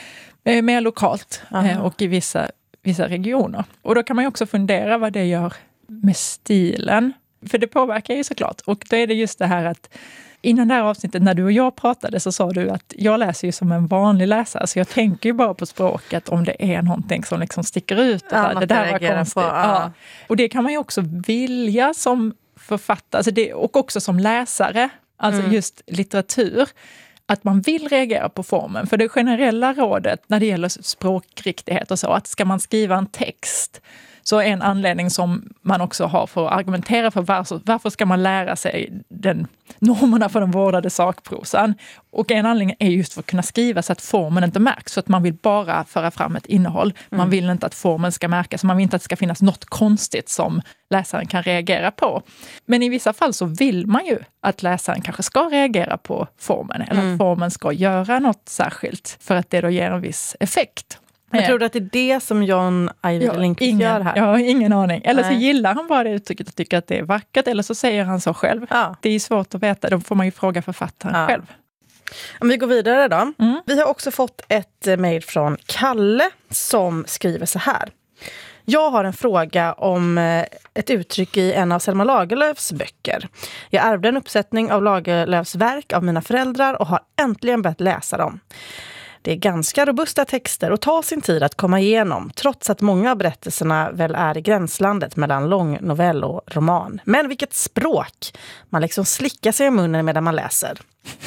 Speaker 17: mer lokalt Aha. och i vissa, vissa regioner. Och då kan man ju också fundera vad det gör med stilen. För det påverkar ju såklart. Och då är det just det här att innan det här avsnittet när du och jag pratade så sa du att jag läser ju som en vanlig läsare. Så jag tänker ju bara på språket om det är någonting som liksom sticker ut.
Speaker 16: Ja,
Speaker 17: det där var konstigt.
Speaker 16: På, ja.
Speaker 17: Ja. Och det kan man ju också vilja som författare alltså det, och också som läsare. Alltså mm. just litteratur. Att man vill reagera på formen. För det generella rådet när det gäller språkriktighet och så. Att ska man skriva en text så är en anledning som man också har för att argumentera för varför, varför ska man lära sig den, normerna för den vårdade sakprosan. Och en anledning är just för att kunna skriva så att formen inte märks. Så att man vill bara föra fram ett innehåll. Man mm. vill inte att formen ska märkas. Man vill inte att det ska finnas något konstigt som läsaren kan reagera på. Men i vissa fall så vill man ju att läsaren kanske ska reagera på formen. Eller mm. att formen ska göra något särskilt för att det då ger en viss effekt.
Speaker 16: Jag tror att det är det som John Ajvide Lindqvist gör här.
Speaker 17: Jag har ingen aning. Eller Nej. så gillar han bara det uttrycket och tycker att det är vackert. Eller så säger han så själv. Ja. Det är svårt att veta. Då får man ju fråga författaren ja. själv.
Speaker 16: Om vi går vidare då. Mm. Vi har också fått ett mejl från Kalle som skriver så här. Jag har en fråga om ett uttryck i en av Selma Lagerlöfs böcker. Jag ärvde en uppsättning av Lagerlöfs verk av mina föräldrar och har äntligen börjat läsa dem. Det är ganska robusta texter och tar sin tid att komma igenom, trots att många av berättelserna väl är i gränslandet mellan lång novell och roman. Men vilket språk! Man liksom slickar sig i munnen medan man läser.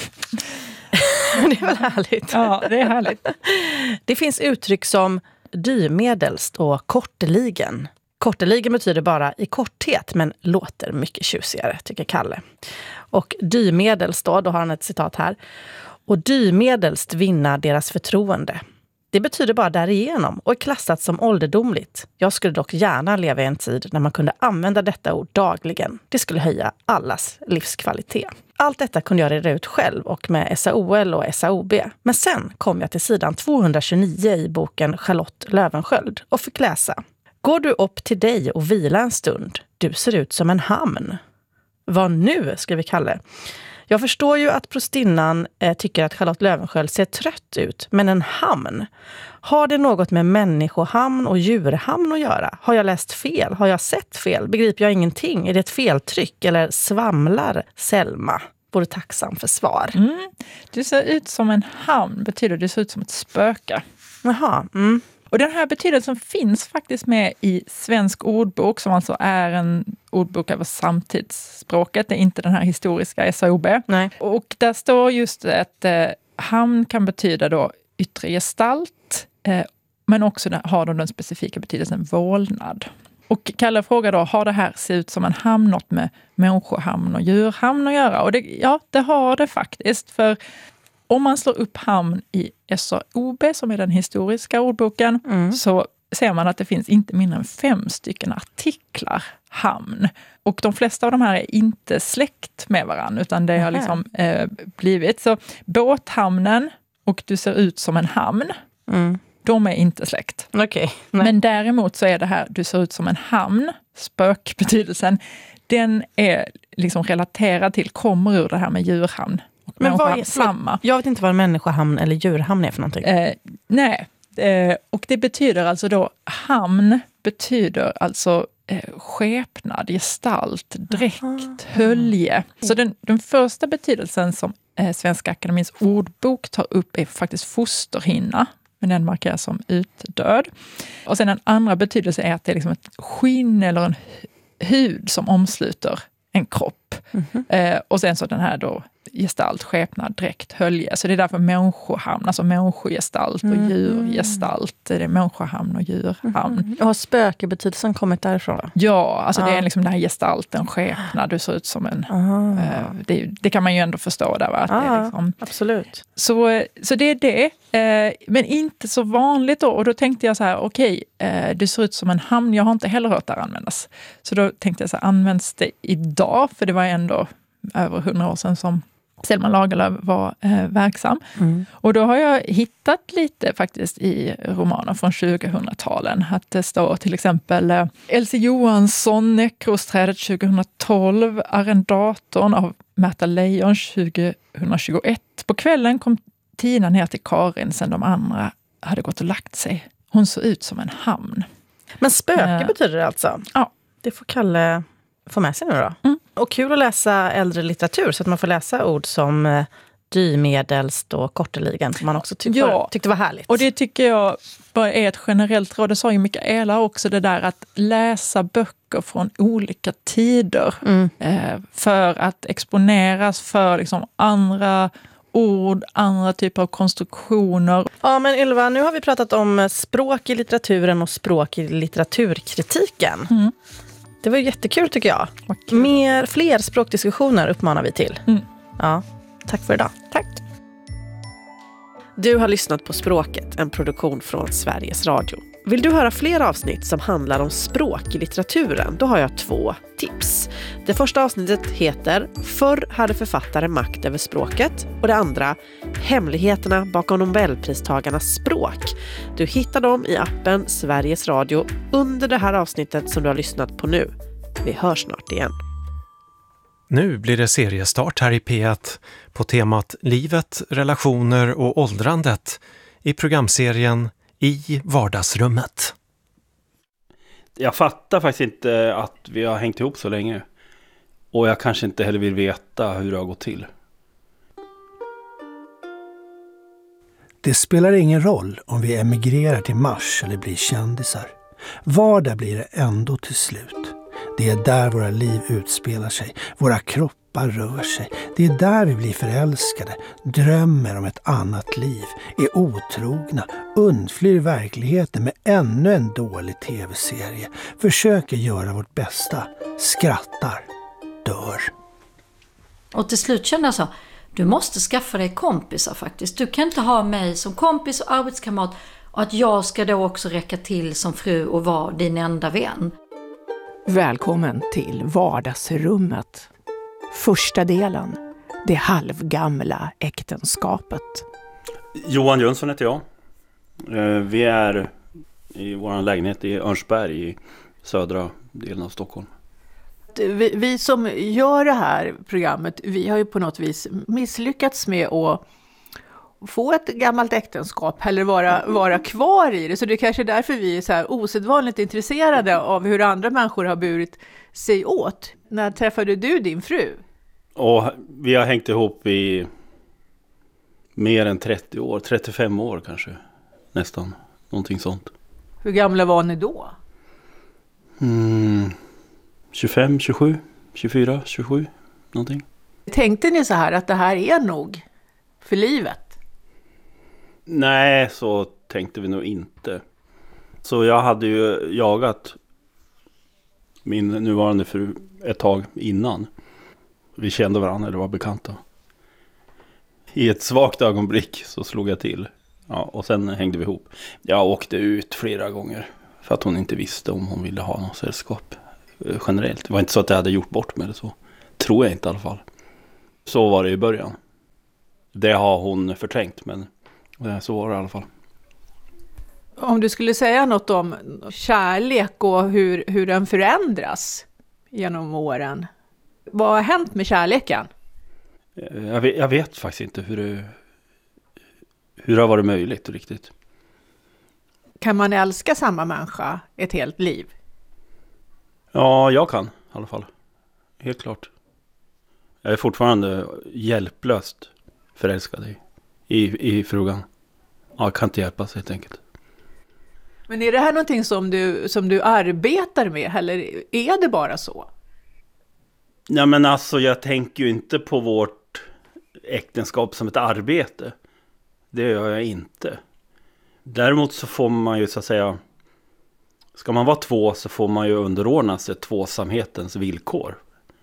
Speaker 16: Det är väl härligt?
Speaker 17: Ja, det är härligt.
Speaker 16: Det finns uttryck som dymedelst och korteligen. Korteligen betyder bara i korthet, men låter mycket tjusigare, tycker Kalle. Och dymedelst då, då har han ett citat här. Och dymedelst vinna deras förtroende. Det betyder bara därigenom och är klassat som ålderdomligt. Jag skulle dock gärna leva i en tid när man kunde använda detta ord dagligen. Det skulle höja allas livskvalitet. Allt detta kunde jag reda ut själv och med S A O L och S A O B. Men sen kom jag till sidan tvåhundratjugonio i boken Charlotte Löwensköld och fick läsa. Går du upp till dig och vila en stund? Du ser ut som en hamn. Vad nu, skriver Kalle.
Speaker 2: Jag förstår ju att prostinnan eh, tycker att Charlotte Löwenskiöld ser trött ut, men en hamn. Har det något med människohamn och djurhamn att göra? Har jag läst fel? Har jag sett fel? Begriper jag ingenting? Är det ett feltryck eller svamlar Selma? Vore tacksam för svar.
Speaker 17: Mm. Du ser ut som en hamn betyder du ser ut som ett spöke.
Speaker 2: Jaha. Mm.
Speaker 17: Och den här betydelsen finns faktiskt med i Svensk ordbok som alltså är en ordbok över samtidsspråket. Det är inte den här historiska S A O B.
Speaker 2: Nej.
Speaker 17: Och där står just att eh, hamn kan betyda då yttre gestalt eh, men också har de den specifika betydelsen vålnad. Och Kalle frågar då, har det här ser ut som en hamn något med människohamn och djurhamn att göra? Och det, ja, det har det faktiskt. För om man slår upp hamn i S A O B, som är den historiska ordboken, mm. så ser man att det finns inte mindre än fem stycken artiklar hamn. Och de flesta av de här är inte släkt med varandra, utan det har liksom eh, blivit. Så båthamnen och du ser ut som en hamn, mm. de är inte släkt.
Speaker 2: Okay.
Speaker 17: Men däremot så är det här, du ser ut som en hamn, spökbetydelsen, den är liksom relaterad till, kommer ur det här med djurhamn.
Speaker 2: Men vad är samma? Jag vet inte vad en människohamn eller djurhamn är för någonting.
Speaker 17: Eh, nej, eh, och det betyder alltså då, hamn betyder alltså eh, skepnad, gestalt, dräkt, Aha. hölje. Så den, den första betydelsen som eh, Svenska Akademins ordbok tar upp är faktiskt fosterhinna. Men den markeras som utdöd. Och sen en andra betydelse är att det är liksom ett skinn eller en hud som omsluter en kropp. Mm-hmm. Eh, och sen så den här då gestalt, skepnad, dräkt, hölje. Så det är därför människohamn, alltså människogestalt och mm. djurgestalt. Det är människohamn och djurhamn.
Speaker 2: Mm. Och har spökebetydelsen kommit därifrån då?
Speaker 17: Ja, alltså
Speaker 2: ah.
Speaker 17: det är liksom den här gestalten, skepnad, du ser ut som en... Eh, det, det kan man ju ändå förstå där, va? Att
Speaker 2: ah,
Speaker 17: det är liksom,
Speaker 2: absolut.
Speaker 17: Så, så det är det. Eh, men inte så vanligt då. Och då tänkte jag så här, okej, okay, eh, du ser ut som en hamn. Jag har inte heller hört det här användas. Så då tänkte jag så här, används det idag? För det var ändå över hundra år sedan som Selma Lagerlöf var eh, verksam. Mm. Och då har jag hittat lite faktiskt i romaner från tjugohundratalen. Att det står till exempel eh, Elsie Johansson, Näckrosträdet tjugohundratolv, Arrendatorn av Märta Leijon tjugohundratjugoett. På kvällen kom Tina ner till Karin sen de andra hade gått och lagt sig. Hon såg ut som en hamn.
Speaker 2: Men spöke eh, betyder det alltså?
Speaker 17: Ja.
Speaker 2: Det får Kalle få med sig nu då. Mm. Och kul att läsa äldre litteratur så att man får läsa ord som eh, dymedelst och korteligen som man också tyckte, ja. var, tyckte var härligt.
Speaker 17: Och det tycker jag bara är ett generellt råd. Det sa ju Mikaela också, det där att läsa böcker från olika tider mm. eh, för att exponeras för liksom andra ord, andra typer av konstruktioner.
Speaker 2: Ja, men Ylva, nu har vi pratat om språk i litteraturen och språk i litteraturkritiken. Mm. Det var jättekul tycker jag. Okay. Mer, fler språkdiskussioner uppmanar vi till. Mm. Ja, tack för idag.
Speaker 17: Tack.
Speaker 16: Du har lyssnat på Språket, en produktion från Sveriges Radio. Vill du höra fler avsnitt som handlar om språk i litteraturen? Då har jag två tips. Det första avsnittet heter Förr hade författare makt över språket och det andra Hemligheterna bakom Nobelpristagarnas språk. Du hittar dem i appen Sveriges Radio under det här avsnittet som du har lyssnat på nu. Vi hörs snart igen.
Speaker 14: Nu blir det seriestart här i P ett på temat livet, relationer och åldrandet i programserien I vardagsrummet.
Speaker 4: Jag fattar faktiskt inte att vi har hängt ihop så länge. Och jag kanske inte heller vill veta hur det har gått till.
Speaker 18: Det spelar ingen roll om vi emigrerar till Mars eller blir kändisar. Vardag blir det ändå till slut. Det är där våra liv utspelar sig. Våra kroppar rör sig. Det är där vi blir förälskade, drömmer om ett annat liv, är otrogna, undflyr verkligheten med ännu en dålig tv-serie, försöker göra vårt bästa, skrattar, dör.
Speaker 5: Och till slut kände jag så, du måste skaffa dig kompisar faktiskt. Du kan inte ha mig som kompis och arbetskamrat och att jag ska då också räcka till som fru och vara din enda vän.
Speaker 19: Välkommen till vardagsrummet. Första delen, det halvgamla äktenskapet.
Speaker 4: Johan Jönsson heter jag. Vi är i vår lägenhet i Örnsberg i södra delen av Stockholm.
Speaker 19: Vi, vi som gör det här programmet, vi har ju på något vis misslyckats med att få ett gammalt äktenskap eller vara, vara kvar i det. Så det är kanske därför vi är så här osedvanligt intresserade av hur andra människor har burit sig åt. När träffade du din fru?
Speaker 4: Och vi har hängt ihop i mer än trettio år, trettiofem år kanske, nästan, någonting sånt.
Speaker 19: Hur gamla var ni då?
Speaker 4: Mm, tjugofem, tjugosju, tjugofyra, tjugosju, någonting.
Speaker 19: Tänkte ni så här att det här är nog för livet?
Speaker 4: Nej, så tänkte vi nog inte. Så jag hade ju jagat min nuvarande fru ett tag innan. Vi kände varandra, eller var bekanta. I ett svagt ögonblick så slog jag till. Ja, och sen hängde vi ihop. Jag åkte ut flera gånger för att hon inte visste om hon ville ha något sällskap generellt. Det var inte så att jag hade gjort bort med det så. Tror jag inte i alla fall. Så var det i början. Det har hon förträngt, men så var det i alla fall.
Speaker 19: Om du skulle säga något om kärlek och hur, hur den förändras genom åren. Vad har hänt med kärleken?
Speaker 4: Jag vet, jag vet faktiskt inte hur det, hur det har varit möjligt riktigt.
Speaker 19: Kan man älska samma människa ett helt liv?
Speaker 4: Ja, jag kan i alla fall. Helt klart. Jag är fortfarande hjälplöst förälskad i, i, i frugan. Ja, jag kan inte hjälpas helt enkelt.
Speaker 19: Men är det här någonting som du, som du arbetar med, eller är det bara så?
Speaker 4: Ja, men alltså jag tänker ju inte på vårt äktenskap som ett arbete. Det gör jag inte. Däremot så får man ju så att säga, ska man vara två så får man ju underordna sig tvåsamhetens villkor.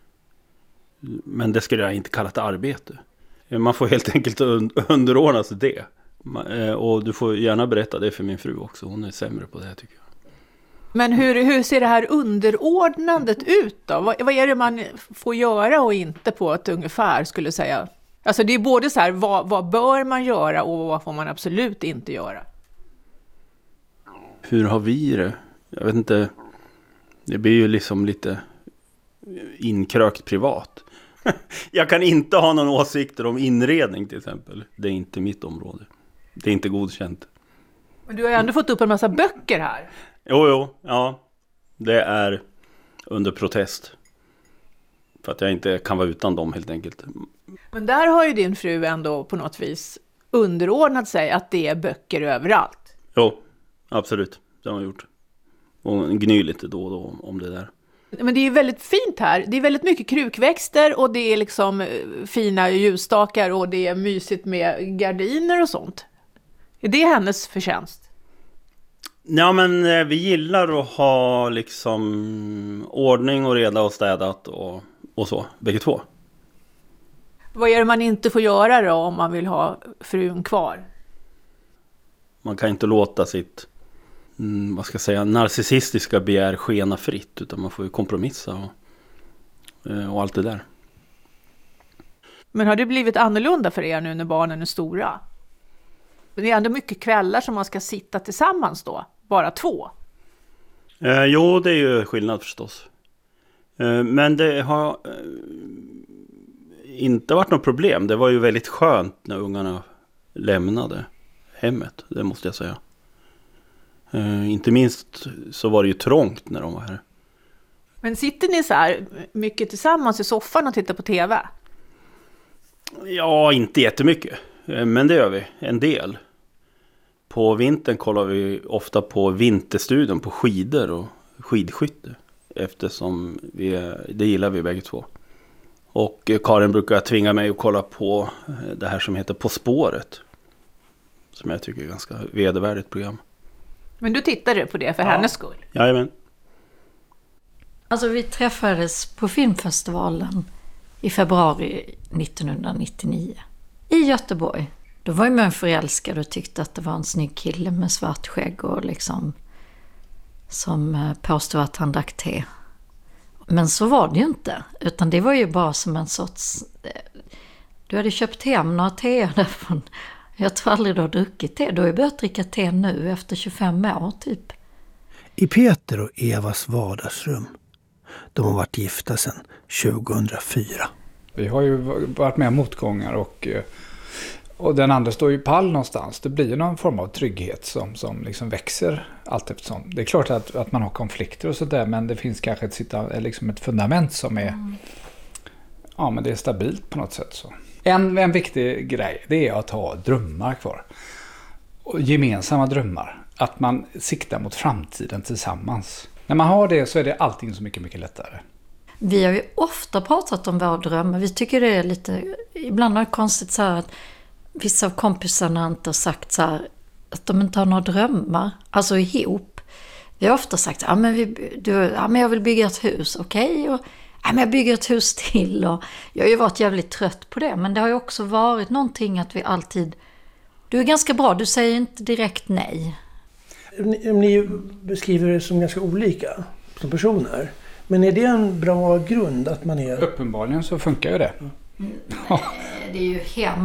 Speaker 4: Men det skulle jag inte kalla ett arbete. Man får helt enkelt underordna sig det. Och du får gärna berätta det för min fru också. Hon är sämre på det här tycker jag.
Speaker 19: Men hur, hur ser det här underordnandet ut då? Vad, vad är det man får göra och inte på ett ungefär skulle säga? Alltså det är både så här, vad, vad bör man göra och vad får man absolut inte göra?
Speaker 4: Hur har vi det? Jag vet inte. Det blir ju liksom lite inkrökt privat. Jag kan inte ha någon åsikter om inredning till exempel. Det är inte mitt område. Det är inte godkänt.
Speaker 19: Men du har ju ändå fått upp en massa böcker här.
Speaker 4: Jo, jo, ja. Det är under protest. För att jag inte kan vara utan dem helt enkelt.
Speaker 19: Men där har ju din fru ändå på något vis underordnat sig att det är böcker överallt.
Speaker 4: Jo, absolut. Det har hon gjort. Och gny lite då och då om det där.
Speaker 19: Men det är ju väldigt fint här. Det är väldigt mycket krukväxter och det är liksom fina ljusstakar och det är mysigt med gardiner och sånt. Är det hennes förtjänst?
Speaker 4: Ja, men vi gillar att ha liksom ordning och reda och städat och, och så, bägge två.
Speaker 19: Vad är det man inte får göra då om man vill ha frun kvar?
Speaker 4: Man kan inte låta sitt, mm, vad ska jag säga, narcissistiska begär skena fritt, utan man får ju kompromissa och, och allt det där.
Speaker 19: Men har det blivit annorlunda för er nu när barnen är stora? Det är ändå mycket kvällar som man ska sitta tillsammans då, bara två.
Speaker 4: Eh, jo, det är ju skillnad förstås. Eh, men det har eh, inte varit något problem. Det var ju väldigt skönt när ungarna lämnade hemmet, det måste jag säga. Eh, inte minst så var det ju trångt när de var här.
Speaker 19: Men sitter ni så här mycket tillsammans i soffan och tittar på tv?
Speaker 4: Ja, inte jättemycket. Eh, men det gör vi, en del. På vintern kollar vi ofta på Vinterstudion på skidor och skidskytte. Eftersom vi, det gillar vi bägge två. Och Karin brukar tvinga mig att kolla på det här som heter På spåret. Som jag tycker är ganska vedervärdigt program.
Speaker 19: Men du tittade på det för ja. hennes skull?
Speaker 4: Jajamän.
Speaker 5: Alltså vi träffades på filmfestivalen i februari nittonhundranittionio i Göteborg. Då var ju man förälskad och tyckte att det var en snygg kille med svart skägg och liksom som påstod att han drack te. Men så var det ju inte, utan det var ju bara som en sorts... Du hade köpt hem några te därifrån. Jag tror aldrig du har druckit te. Du har ju börjat dricka te nu efter tjugofem år typ.
Speaker 18: I Peter och Evas vardagsrum. De har varit gifta sedan tjugohundrafyra.
Speaker 6: Vi har ju varit med om motgångar och, och den andra står ju pall någonstans. Det blir ju någon form av trygghet som, som liksom växer allt eftersom. Det är klart att, att man har konflikter och sådär, men det finns kanske ett, liksom ett fundament som är, mm. ja, men det är stabilt på något sätt. Så. En, en viktig grej, det är att ha drömmar kvar. Och gemensamma drömmar. Att man siktar mot framtiden tillsammans. När man har det så är det allting så mycket, mycket lättare.
Speaker 5: Vi har ju ofta pratat om våra drömmar. Vi tycker det är lite, ibland är det konstigt så här att vissa av kompisarna inte har sagt så här att de inte har några drömmar, alltså ihop. Vi har ofta sagt, ja men, vi, du, ja, men jag vill bygga ett hus, okej, okay? Och ja, men jag bygger ett hus till. Och jag har ju varit jävligt trött på det, men det har ju också varit någonting att vi alltid, du är ganska bra, du säger inte direkt nej.
Speaker 7: Ni, ni beskriver det som ganska olika som personer. Men är det en bra grund att man är...
Speaker 6: Uppenbarligen så funkar ju det.
Speaker 5: Mm. Det är ju hemskt.